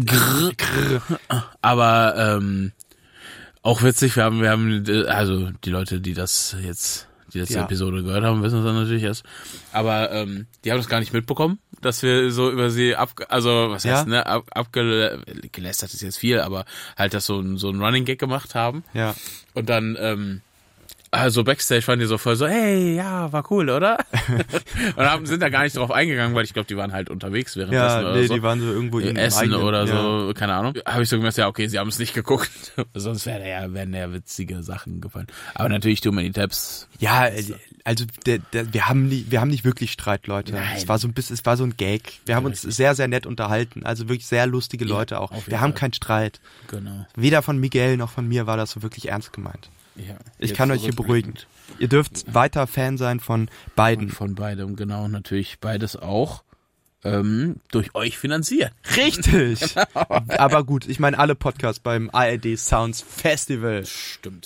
aber auch witzig, wir haben also die Leute, die die letzte Episode gehört haben, wissen es dann natürlich erst. Aber die haben das gar nicht mitbekommen, dass wir so über sie abgelästert ist jetzt viel, aber halt das so ein Running Gag gemacht haben. Ja. Und dann also Backstage waren die so voll so, hey, ja, war cool, oder? Und sind da gar nicht drauf eingegangen, weil ich glaube, die waren halt unterwegs währenddessen oder so. Die waren so irgendwo in Essen eigenen, oder so, keine Ahnung. Habe ich so gemerkt, ja, okay, sie haben es nicht geguckt. Sonst wären ja witzige Sachen gefallen. Aber natürlich Too Many Taps. Ja, also wir haben nicht wirklich Streit, Leute. Nein. Es war so ein Gag. Wir haben uns sehr, sehr nett unterhalten. Also wirklich sehr lustige Leute auch. Wir haben keinen Streit. Genau. Weder von Miguel noch von mir war das so wirklich ernst gemeint. Ja, ich kann euch hier beruhigen. Ihr dürft weiter Fan sein von beiden. Von beidem, genau. Natürlich beides auch durch euch finanziert. Richtig. Genau. Aber gut, ich meine alle Podcasts beim ARD Sounds Festival. Stimmt.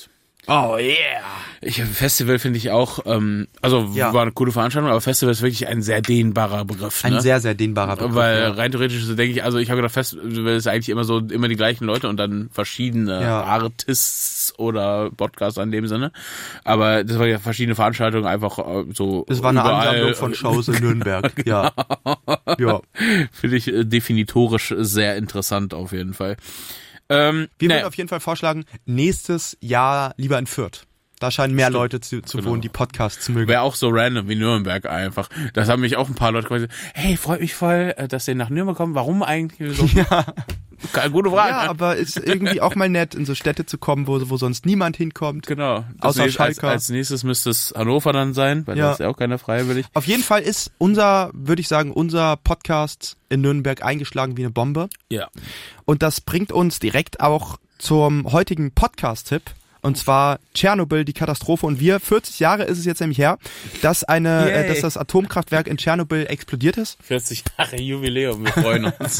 Oh yeah. Festival finde ich auch, war eine coole Veranstaltung, aber Festival ist wirklich ein sehr dehnbarer Begriff. Ein ne? sehr, sehr dehnbarer Begriff. Weil rein theoretisch so denke ich, also ich habe gedacht, Festival ist eigentlich immer die gleichen Leute und dann verschiedene Artists oder Podcaster in dem Sinne. Aber das war ja verschiedene Veranstaltungen einfach so. Es war eine überall. Ansammlung von Shows in Nürnberg. Ja. Finde ich definitorisch sehr interessant auf jeden Fall. Wir würden auf jeden Fall vorschlagen, nächstes Jahr lieber in Fürth. Da scheinen mehr Leute zu wohnen, die Podcasts zu mögen. Wäre auch so random wie Nürnberg einfach. Das haben mich auch ein paar Leute gesagt, hey, freut mich voll, dass ihr nach Nürnberg kommen. Warum eigentlich? So? Ja. Gute Frage. Ja, aber ist irgendwie auch mal nett, in so Städte zu kommen, wo sonst niemand hinkommt. Genau. Außer Schalke. Als nächstes müsste es Hannover dann sein, weil da ist ja auch keiner freiwillig. Auf jeden Fall ist unser Podcast in Nürnberg eingeschlagen wie eine Bombe. Ja. Und das bringt uns direkt auch zum heutigen Podcast-Tipp. Und zwar Tschernobyl, die Katastrophe. Und 40 Jahre ist es jetzt nämlich her, dass das Atomkraftwerk in Tschernobyl explodiert ist. 40 Jahre Jubiläum, wir freuen uns.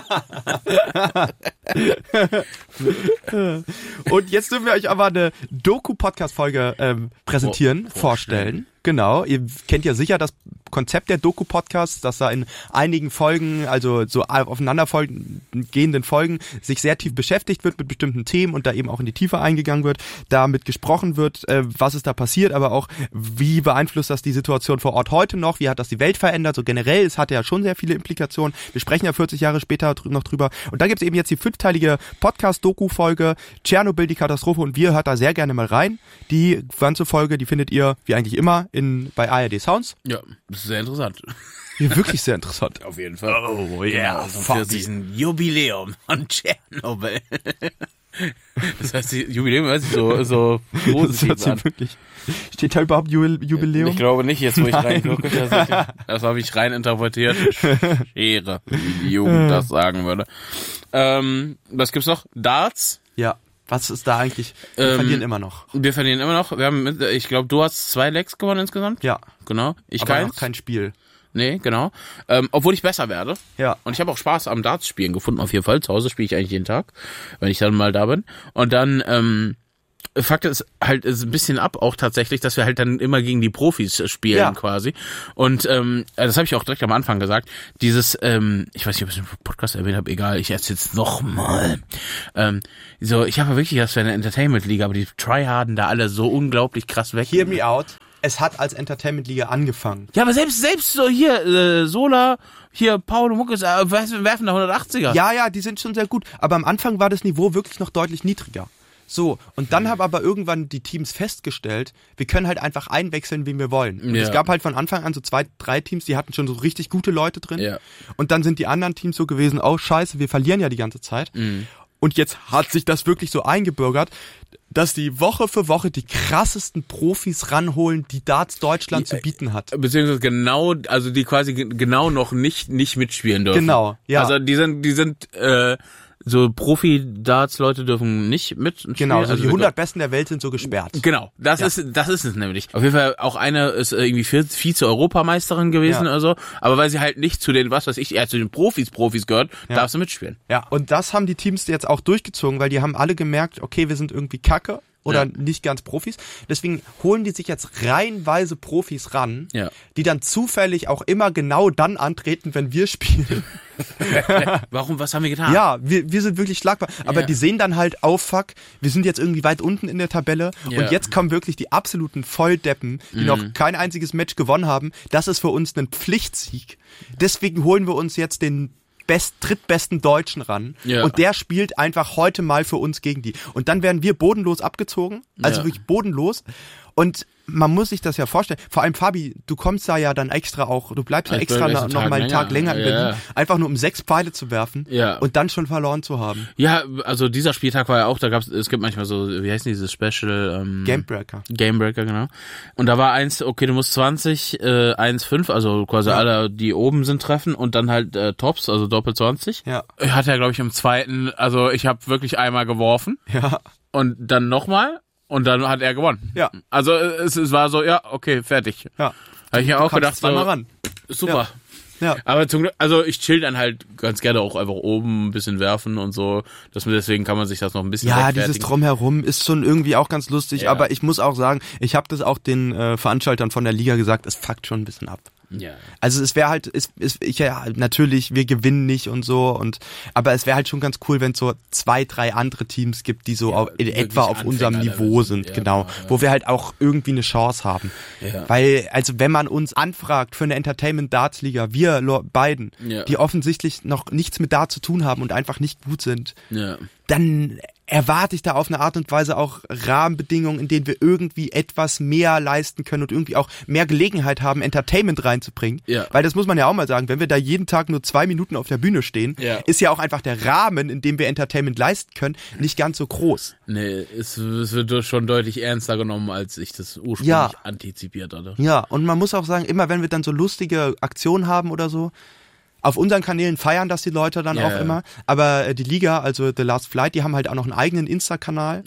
Und jetzt dürfen wir euch aber eine Doku-Podcast-Folge vorstellen. Genau, ihr kennt ja sicher das Konzept der Doku-Podcasts, dass da in einigen Folgen, also so aufeinandergehenden Folgen, sich sehr tief beschäftigt wird mit bestimmten Themen und da eben auch in die Tiefe eingegangen wird, damit gesprochen wird, was ist da passiert, aber auch wie beeinflusst das die Situation vor Ort heute noch, wie hat das die Welt verändert, so generell, es hatte ja schon sehr viele Implikationen, wir sprechen ja 40 Jahre später noch drüber und da gibt es eben jetzt die 5-teilige Podcast-Doku-Folge Tschernobyl, die Katastrophe und wir hört da sehr gerne mal rein, die ganze Folge, die findet ihr, wie eigentlich immer, bei ARD Sounds. Ja, das ist sehr interessant. Ja, wirklich sehr interessant. Auf jeden Fall. Oh yeah, für diesen Jubiläum von Tschernobyl. Das heißt, die Jubiläum hört sich so positiv an. Wirklich. Steht da überhaupt Jubiläum? Ich glaube nicht, jetzt wo ich reingucke. Das habe ich rein interpretiert. Schere, wie die Jugend das sagen würde. Was gibt's noch? Darts? Ja. Was ist da eigentlich? Wir verlieren immer noch. Wir verlieren immer noch. Ich glaube, du hast 2 Legs gewonnen insgesamt. Ja. Genau. Aber noch kein Spiel. Nee, genau. Obwohl ich besser werde. Ja. Und ich habe auch Spaß am Darts-Spielen gefunden, auf jeden Fall. Zu Hause spiele ich eigentlich jeden Tag, wenn ich dann mal da bin. Und dann, Fakt ist halt ein bisschen ab auch tatsächlich, dass wir halt dann immer gegen die Profis spielen quasi. Und das habe ich auch direkt am Anfang gesagt. Dieses, ich weiß nicht, ob ich es im Podcast erwähnt habe, egal, ich erzähle jetzt nochmal. Ich habe wirklich das für eine Entertainment-Liga, aber die Tryharden da alle so unglaublich krass weg. Hear me out. Es hat als Entertainment-Liga angefangen. Ja, aber selbst so hier, Sola, hier Paul und Muckes werfen da 180er. Ja, die sind schon sehr gut. Aber am Anfang war das Niveau wirklich noch deutlich niedriger. So, und dann haben aber irgendwann die Teams festgestellt, wir können halt einfach einwechseln, wen wir wollen. Und es gab halt von Anfang an so 2, 3 Teams, die hatten schon so richtig gute Leute drin. Ja. Und dann sind die anderen Teams so gewesen, oh scheiße, wir verlieren ja die ganze Zeit. Mhm. Und jetzt hat sich das wirklich so eingebürgert, dass die Woche für Woche die krassesten Profis ranholen, die Darts Deutschland zu bieten hat. Beziehungsweise die quasi genau noch nicht mitspielen dürfen. Genau, ja. Also die sind so Profi-Darts-Leute dürfen nicht mitspielen. Genau, also die 100 Besten der Welt sind so gesperrt. Genau, das ist es nämlich. Auf jeden Fall auch eine ist irgendwie Vize-Europameisterin gewesen oder so, aber weil sie halt nicht zu den, zu den Profis gehört, darf sie mitspielen. Ja, und das haben die Teams jetzt auch durchgezogen, weil die haben alle gemerkt, okay, wir sind irgendwie kacke. Oder nicht ganz Profis. Deswegen holen die sich jetzt reihenweise Profis ran, die dann zufällig auch immer genau dann antreten, wenn wir spielen. Warum? Was haben wir getan? Ja, wir sind wirklich schlagbar. Aber die sehen dann halt, oh fuck, wir sind jetzt irgendwie weit unten in der Tabelle und jetzt kommen wirklich die absoluten Volldeppen, die noch kein einziges Match gewonnen haben. Das ist für uns ein Pflichtsieg. Deswegen holen wir uns jetzt den drittbesten Deutschen ran und der spielt einfach heute mal für uns gegen die. Und dann werden wir bodenlos abgezogen, also wirklich bodenlos. Und man muss sich das ja vorstellen. Vor allem, Fabi, du kommst da ja dann extra auch, du bleibst ja extra noch mal einen Tag länger in Berlin, einfach nur um 6 Pfeile zu werfen und dann schon verloren zu haben. Ja, also dieser Spieltag war ja auch, es gibt manchmal so, wie heißt dieses Special? Gamebreaker, genau. Und da war okay, du musst 20, 1,5, also quasi alle, die oben sind, treffen und dann halt Tops, also doppelt 20. Ja. Hat er, glaube ich, im zweiten, also ich habe wirklich einmal geworfen. Ja. Und dann nochmal. Und dann hat er gewonnen. Ja. Also es war so, okay, fertig. Ja. Habe ich ja auch gedacht, so, ran. Super. Ja. Aber zum Glück, also ich chill dann halt ganz gerne auch einfach oben ein bisschen werfen und so. Deswegen kann man sich das noch ein bisschen Ja, dieses Drumherum ist schon irgendwie auch ganz lustig, aber ich muss auch sagen, ich habe das auch den Veranstaltern von der Liga gesagt, es fuckt schon ein bisschen ab. Ja. Also es wäre halt, natürlich, wir gewinnen nicht und so, aber es wäre halt schon ganz cool, wenn es so 2, 3 andere Teams gibt, die so in etwa auf unserem Niveau sind, genau, wo wir halt auch irgendwie eine Chance haben. Ja. Weil, also wenn man uns anfragt für eine Entertainment-Darts-Liga, wir beiden, die offensichtlich noch nichts mit Darts zu tun haben und einfach nicht gut sind, dann erwarte ich da auf eine Art und Weise auch Rahmenbedingungen, in denen wir irgendwie etwas mehr leisten können und irgendwie auch mehr Gelegenheit haben, Entertainment reinzubringen. Ja. Weil das muss man ja auch mal sagen, wenn wir da jeden Tag nur 2 Minuten auf der Bühne stehen, ist ja auch einfach der Rahmen, in dem wir Entertainment leisten können, nicht ganz so groß. Nee, es wird schon deutlich ernster genommen, als ich das ursprünglich antizipiert hatte. Ja, und man muss auch sagen, immer wenn wir dann so lustige Aktionen haben oder so, auf unseren Kanälen feiern das die Leute dann auch immer, aber die Liga, also The Last Flight, die haben halt auch noch einen eigenen Insta-Kanal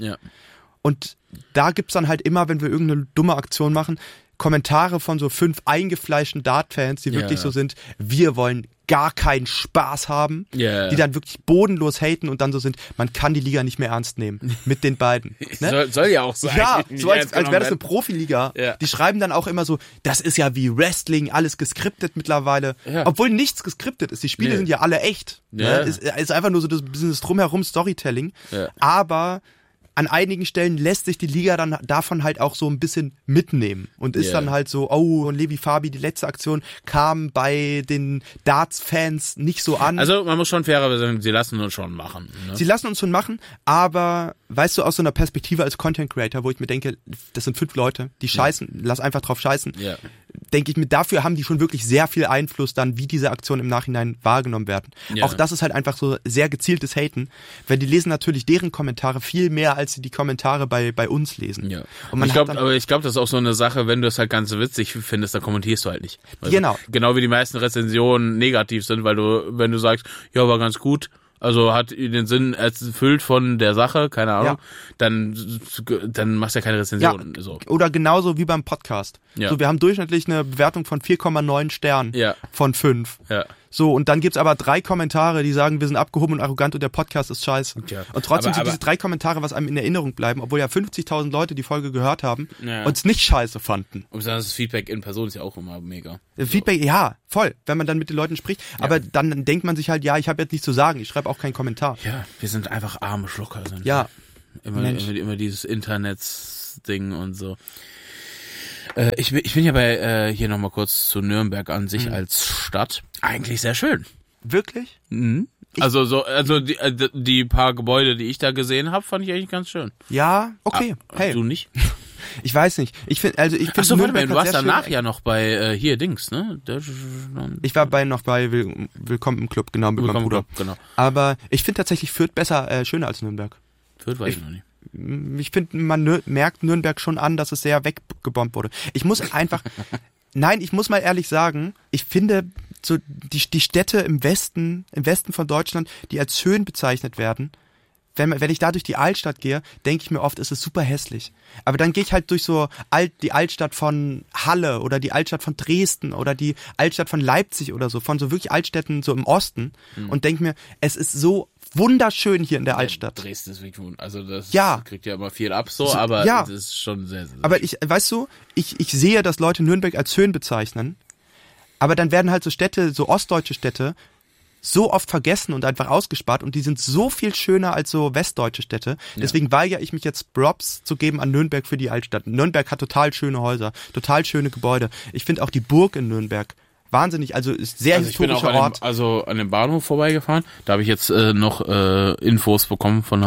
und da gibt's dann halt immer, wenn wir irgendeine dumme Aktion machen, Kommentare von so 5 eingefleischten Dart-Fans, die wirklich so sind, wir wollen gar keinen Spaß haben, die dann wirklich bodenlos haten und dann so sind, man kann die Liga nicht mehr ernst nehmen mit den beiden. Ne? Soll ja auch sein. Ja, so als wäre das eine Profiliga. Ja. Die schreiben dann auch immer so, das ist ja wie Wrestling, alles geskriptet mittlerweile. Ja. Obwohl nichts geskriptet ist. Die Spiele sind ja alle echt. Ja. Ne? Ist einfach nur so das Business drumherum Storytelling. Ja. Aber an einigen Stellen lässt sich die Liga dann davon halt auch so ein bisschen mitnehmen und ist dann halt so, und Levi Fabi, die letzte Aktion kam bei den Darts-Fans nicht so an. Also man muss schon fairer sagen, sie lassen uns schon machen. Ne? Sie lassen uns schon machen, aber weißt du, aus so einer Perspektive als Content Creator, wo ich mir denke, das sind 5 Leute, die scheißen, lass einfach drauf scheißen, denke ich mir, dafür haben die schon wirklich sehr viel Einfluss dann, wie diese Aktionen im Nachhinein wahrgenommen werden. Ja. Auch das ist halt einfach so sehr gezieltes Haten, weil die lesen natürlich deren Kommentare viel mehr, als sie die Kommentare bei uns lesen. Ja. Und ich glaube, das ist auch so eine Sache, wenn du es halt ganz witzig findest, dann kommentierst du halt nicht. Also, genau wie die meisten Rezensionen negativ sind, weil wenn du sagst, ja, war ganz gut, also hat den Sinn erfüllt von der Sache, keine Ahnung, dann machst du ja keine Rezension. Ja, so. Oder genauso wie beim Podcast. Ja. So, wir haben durchschnittlich eine Bewertung von 4,9 Sternen von 5. Ja. So, und dann gibt's aber 3 Kommentare, die sagen, wir sind abgehoben und arrogant und der Podcast ist scheiße. Ja. Und trotzdem sind diese 3 Kommentare, was einem in Erinnerung bleiben, obwohl ja 50.000 Leute die Folge gehört haben und es nicht scheiße fanden. Und das Feedback in Person ist ja auch immer mega. Feedback, ja, voll, wenn man dann mit den Leuten spricht. Ja. Aber dann denkt man sich halt, ich habe jetzt nichts zu sagen, ich schreibe auch keinen Kommentar. Ja, wir sind einfach arme Schlucker. Ja. Immer dieses Internets-Ding und so. Ich bin ja bei, hier nochmal kurz zu Nürnberg an sich als Stadt. Eigentlich sehr schön. Wirklich? Mhm. Also die paar Gebäude, die ich da gesehen habe, fand ich eigentlich ganz schön. Ja, okay. Hey. Du nicht? Ich weiß nicht. Ich finde Achso, warte mal, du warst danach ja noch bei hier Dings, ne? Ich war noch bei Willkommen im Club, genau, mit meinem Bruder. Genau. Aber ich finde tatsächlich Fürth besser, schöner als Nürnberg. Fürth weiß ich noch nicht. Ich finde, man merkt Nürnberg schon an, dass es sehr weggebombt wurde. Ich muss mal ehrlich sagen, ich finde so die Städte im Westen von Deutschland, die als schön bezeichnet werden, wenn ich da durch die Altstadt gehe, denke ich mir oft, es ist super hässlich. Aber dann gehe ich halt durch so die Altstadt von Halle oder die Altstadt von Dresden oder die Altstadt von Leipzig oder so, von so wirklich Altstädten so im Osten und denke mir, es ist so wunderschön hier in der Altstadt. Dresden ist wirklich, also das kriegt ja immer viel ab, aber das ist schon sehr, sehr aber ich sehe, dass Leute Nürnberg als schön bezeichnen, aber dann werden halt so Städte, so ostdeutsche Städte, so oft vergessen und einfach ausgespart und die sind so viel schöner als so westdeutsche Städte. Deswegen weigere ich mich jetzt Props zu geben an Nürnberg für die Altstadt. Nürnberg hat total schöne Häuser, total schöne Gebäude. Ich finde auch die Burg in Nürnberg wahnsinnig, also ist sehr historischer Ort. An dem Bahnhof vorbeigefahren, da habe ich jetzt noch Infos bekommen von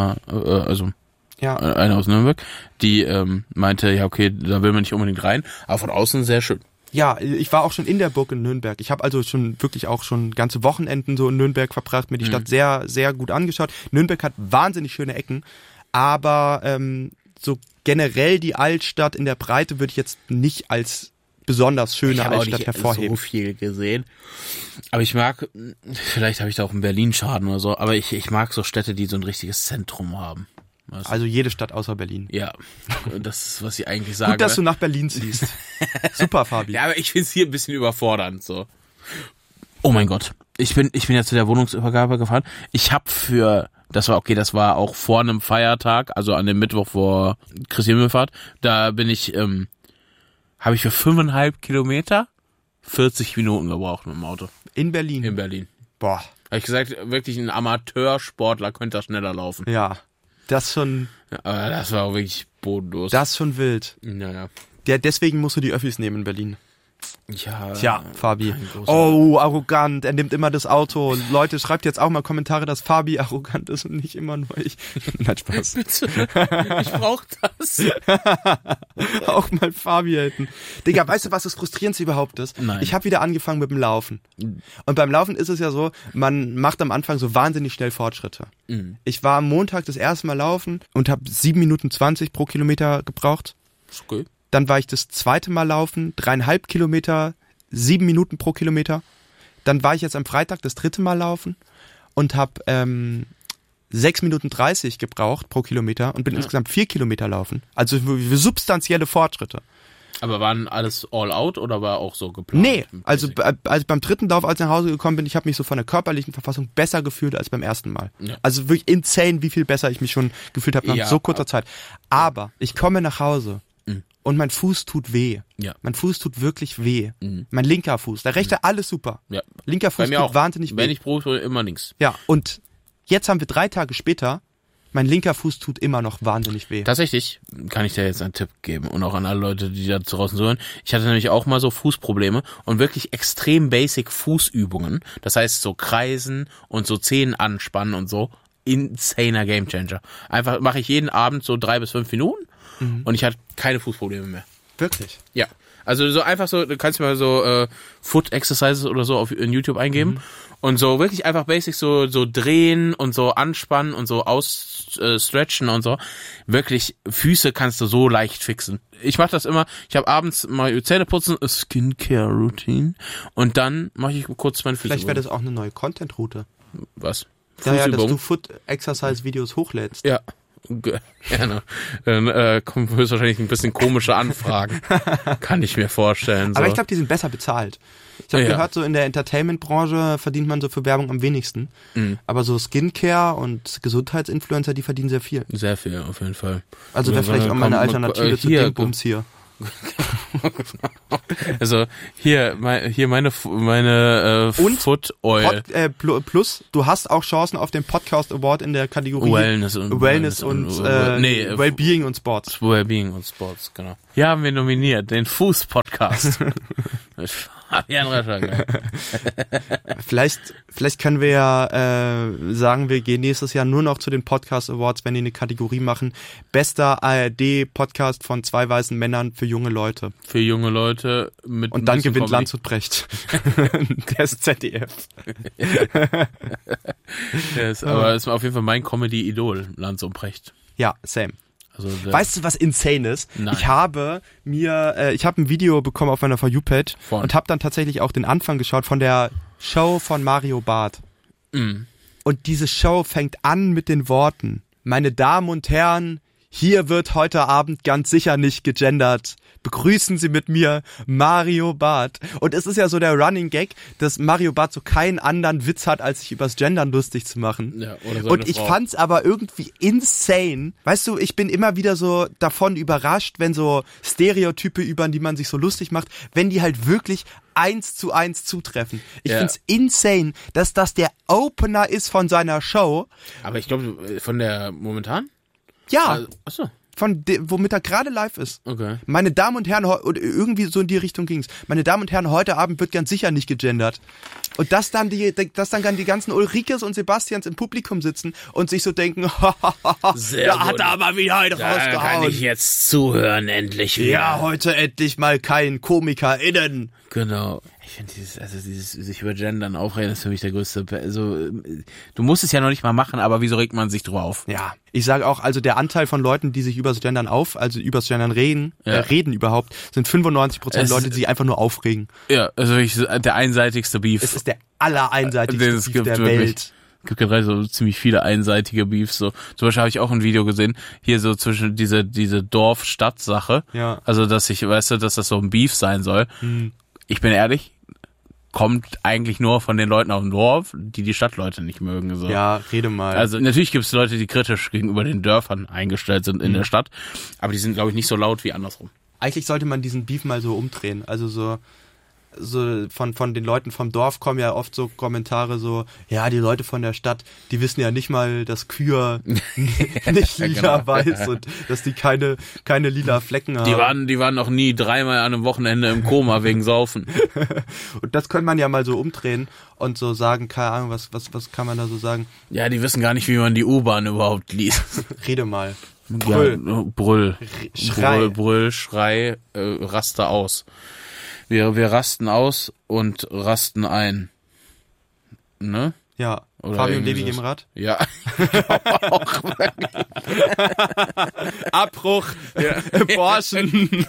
einer aus Nürnberg, die meinte, ja okay, da will man nicht unbedingt rein, aber von außen sehr schön. Ja, ich war auch schon in der Burg in Nürnberg. Ich habe also schon wirklich auch schon ganze Wochenenden so in Nürnberg verbracht, mir die Stadt sehr, sehr gut angeschaut. Nürnberg hat wahnsinnig schöne Ecken, aber so generell die Altstadt in der Breite würde ich jetzt nicht als besonders schöne Altstadt hervorheben. Ich habe so viel gesehen, aber ich mag, vielleicht habe ich da auch einen Berlin-Schaden oder so, aber ich mag so Städte, die so ein richtiges Zentrum haben. Weißt du? Also jede Stadt außer Berlin. Ja, das ist, was ich eigentlich sage. Gut, dass du nach Berlin ziehst. Super, Fabi. Ja, aber ich finde es hier ein bisschen überfordernd, so. Oh mein Gott. Ich bin ja zu der Wohnungsübergabe gefahren. Ich habe das war auch vor einem Feiertag, also an dem Mittwoch vor Christi Himmelfahrt, da habe ich für 5,5 Kilometer 40 Minuten gebraucht mit dem Auto. In Berlin? In Berlin. Boah. Habe ich gesagt, wirklich ein Amateursportler könnte da schneller laufen. Ja, das schon. Aber das war auch wirklich bodenlos. Das schon wild. Naja. Deswegen musst du die Öffis nehmen in Berlin. Ja. Tja, Fabi. Oh, arrogant. Er nimmt immer das Auto. Leute, schreibt jetzt auch mal Kommentare, dass Fabi arrogant ist und nicht immer nur ich. Nein, Spaß. Ich brauch das. Auch mal Fabi hätten. Digga, weißt du, was das Frustrierendste überhaupt ist? Nein. Ich habe wieder angefangen mit dem Laufen. Und beim Laufen ist es ja so, man macht am Anfang so wahnsinnig schnell Fortschritte. Mhm. Ich war am Montag das erste Mal laufen und habe 7 Minuten 20 pro Kilometer gebraucht. Okay. Dann war ich das zweite Mal laufen, 3,5 Kilometer, 7 Minuten pro Kilometer. Dann war ich jetzt am Freitag das dritte Mal laufen und habe 6 Minuten 30 gebraucht pro Kilometer und bin insgesamt 4 Kilometer laufen. Also für substanzielle Fortschritte. Aber waren alles all out oder war auch so geplant? Nee, also beim dritten Lauf, als ich nach Hause gekommen bin, ich habe mich so von der körperlichen Verfassung besser gefühlt als beim ersten Mal. Ja. Also wirklich insane, wie viel besser ich mich schon gefühlt habe nach so kurzer Zeit. Aber ich komme nach Hause. Und mein Fuß tut weh. Ja. Mein Fuß tut wirklich weh. Mhm. Mein linker Fuß. Der rechte, alles super. Ja. Linker Fuß tut wahnsinnig weh. Wenn ich brauche, immer links. Ja, und jetzt haben wir 3 Tage später, mein linker Fuß tut immer noch wahnsinnig weh. Tatsächlich kann ich dir jetzt einen Tipp geben und auch an alle Leute, die da draußen hören. Ich hatte nämlich auch mal so Fußprobleme und wirklich extrem basic Fußübungen. Das heißt so Kreisen und so Zehen anspannen und so. Insaner Gamechanger. Einfach mache ich jeden Abend so 3 bis 5 Minuten. Und ich hatte keine Fußprobleme mehr. Wirklich? Ja. Also so einfach so, du kannst mal so Foot Exercises oder so in YouTube eingeben und so wirklich einfach basic so drehen und so anspannen und so stretchen und so. Wirklich, Füße kannst du so leicht fixen. Ich mache das immer, ich habe abends mal Zähne putzen, Skincare Routine und dann mache ich kurz meine Füße. Vielleicht wäre das auch eine neue Content-Route. Was? Ja, dass du Foot Exercise Videos hochlädst. Ja. Gerne. Dann kommen höchstwahrscheinlich ein bisschen komische Anfragen. Kann ich mir vorstellen. So. Aber ich glaube, die sind besser bezahlt. Ich habe gehört, so in der Entertainment-Branche verdient man so für Werbung am wenigsten. Mhm. Aber so Skincare und Gesundheitsinfluencer, die verdienen sehr viel. Sehr viel, auf jeden Fall. Also wäre vielleicht auch mal eine Alternative zu Dingbums hier. Also hier meine Foot Oil. Plus, du hast auch Chancen auf den Podcast Award in der Kategorie Wellness und Wellbeing und Sports. Wellbeing und Sports, genau. Hier haben wir nominiert den Fuß-Podcast. Mit Fabian Rascher. Vielleicht können wir ja sagen, wir gehen nächstes Jahr nur noch zu den Podcast Awards, wenn die eine Kategorie machen. Bester ARD-Podcast von 2 weißen Männern für junge Leute. Für junge Leute mit und dann gewinnt Lanz und Brecht. Der ist ZDF. Aber ist auf jeden Fall mein Comedy-Idol, Lanz und Brecht. Ja, same. Also weißt du, was insane ist? Nein. Ich habe ein Video bekommen auf meiner For You-Page und habe dann tatsächlich auch den Anfang geschaut von der Show von Mario Barth. Mm. Und diese Show fängt an mit den Worten: Meine Damen und Herren, hier wird heute Abend ganz sicher nicht gegendert. Begrüßen Sie mit mir Mario Barth. Und es ist ja so der Running Gag, dass Mario Barth so keinen anderen Witz hat, als sich übers Gendern lustig zu machen. Ja, und ich fand's aber irgendwie insane. Weißt du, ich bin immer wieder so davon überrascht, wenn so Stereotype, über die man sich so lustig macht, wenn die halt wirklich 1:1 zutreffen. Ich find's insane, dass das der Opener ist von seiner Show. Aber ich glaube, von der momentan? Ja. Achso. Womit er gerade live ist. Okay. Meine Damen und Herren, oder irgendwie so in die Richtung ging's. Meine Damen und Herren, heute Abend wird ganz sicher nicht gegendert. Und dass dann die ganzen Ulrikes und Sebastians im Publikum sitzen und sich so denken, da hat er aber wieder einen rausgehauen. Kann ich jetzt zuhören, endlich wieder. Ja, heute endlich mal kein KomikerInnen. Genau. Ich finde dieses sich über Gendern aufregen, ist für mich der größte, also, du musst es ja noch nicht mal machen, aber wieso regt man sich drüber auf? Ja. Ich sage auch, also der Anteil von Leuten, die sich übers Gendern übers Gendern reden überhaupt, sind 95% Leute, die sich einfach nur aufregen. Ja, also der einseitigste Beef. Es ist der allereinseitigste Beef der Welt. Es gibt gerade so ziemlich viele einseitige Beefs, so. Zum Beispiel habe ich auch ein Video gesehen, hier so zwischen diese Dorf-Stadt-Sache. Ja. Also, dass das so ein Beef sein soll. Ich bin ehrlich, kommt eigentlich nur von den Leuten auf dem Dorf, die Stadtleute nicht mögen. So. Ja, rede mal. Also natürlich gibt es Leute, die kritisch gegenüber den Dörfern eingestellt sind in der Stadt, aber die sind, glaube ich, nicht so laut wie andersrum. Eigentlich sollte man diesen Beef mal so umdrehen. Also so von den Leuten vom Dorf kommen ja oft so Kommentare so, ja, die Leute von der Stadt, die wissen ja nicht mal, dass Kühe nicht lila weiß und dass die keine lila Flecken haben. Die waren noch nie 3-mal an einem Wochenende im Koma wegen Saufen. Und das könnte man ja mal so umdrehen und so sagen, keine Ahnung, was kann man da so sagen? Ja, die wissen gar nicht, wie man die U-Bahn überhaupt liest. Rede mal. Brüll. Ja, Brüll. Schrei. Brüll, Schrei, raste aus. Wir rasten aus und rasten ein. Ne? Ja. Oder Fabi und Levi geben Rat? Ja. Ich glaube auch. Abbruch. Ja. Borschen.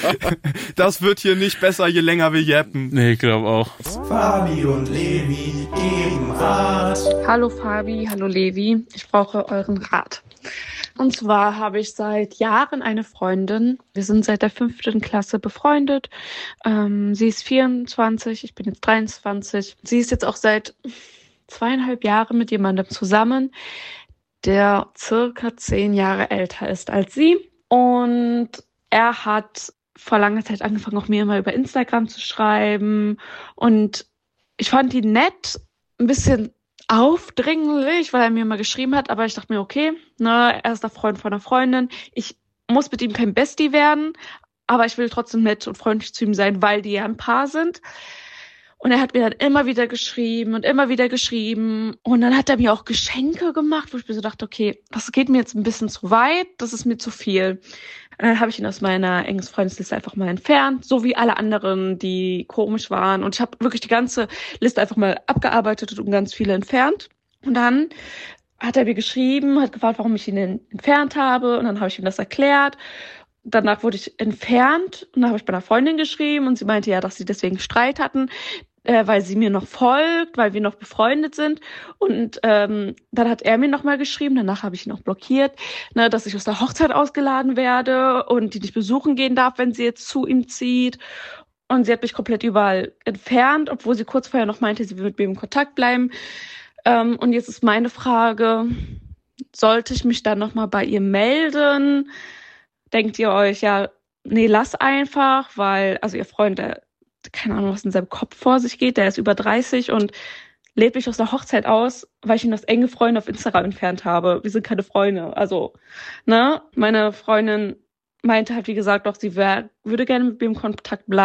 Das wird hier nicht besser, je länger wir jappen. Nee, ich glaube auch. Fabi und Levi geben Rat. Hallo Fabi, hallo Levi. Ich brauche euren Rat. Und zwar habe ich seit Jahren eine Freundin. Wir sind seit der 5. Klasse befreundet. Sie ist 24, ich bin jetzt 23. Sie ist jetzt auch seit 2,5 Jahren mit jemandem zusammen, der circa 10 Jahre älter ist als sie. Und er hat vor langer Zeit angefangen, auch mir immer über Instagram zu schreiben. Und ich fand ihn nett, ein bisschen aufdringlich, weil er mir mal geschrieben hat, aber ich dachte mir, okay, ne, er ist der Freund von einer Freundin. Ich muss mit ihm kein Bestie werden, aber ich will trotzdem nett und freundlich zu ihm sein, weil die ja ein Paar sind. Und er hat mir dann immer wieder geschrieben. Und dann hat er mir auch Geschenke gemacht, wo ich mir so dachte, okay, das geht mir jetzt ein bisschen zu weit, das ist mir zu viel. Und dann habe ich ihn aus meiner engen Freundesliste einfach mal entfernt, so wie alle anderen, die komisch waren. Und ich habe wirklich die ganze Liste einfach mal abgearbeitet und ganz viele entfernt. Und dann hat er mir geschrieben, hat gefragt, warum ich ihn entfernt habe. Und dann habe ich ihm das erklärt. Danach wurde ich entfernt und dann habe ich bei einer Freundin geschrieben und sie meinte ja, dass sie deswegen Streit hatten, weil sie mir noch folgt, weil wir noch befreundet sind. Und dann hat er mir nochmal geschrieben, danach habe ich ihn auch blockiert, ne, dass ich aus der Hochzeit ausgeladen werde und die nicht besuchen gehen darf, wenn sie jetzt zu ihm zieht. Und sie hat mich komplett überall entfernt, obwohl sie kurz vorher noch meinte, sie will mit mir im Kontakt bleiben. Und jetzt ist meine Frage, sollte ich mich dann nochmal bei ihr melden? Denkt ihr euch, ja, nee, lass einfach, weil, also ihr Freund, der, keine Ahnung, was in seinem Kopf vor sich geht, der ist über 30 und lädt mich aus der Hochzeit aus, weil ich ihn als enge Freunde auf Instagram entfernt habe. Wir sind keine Freunde, also, ne, meine Freundin meinte halt, wie gesagt, doch, sie würde gerne mit mir im Kontakt bleiben.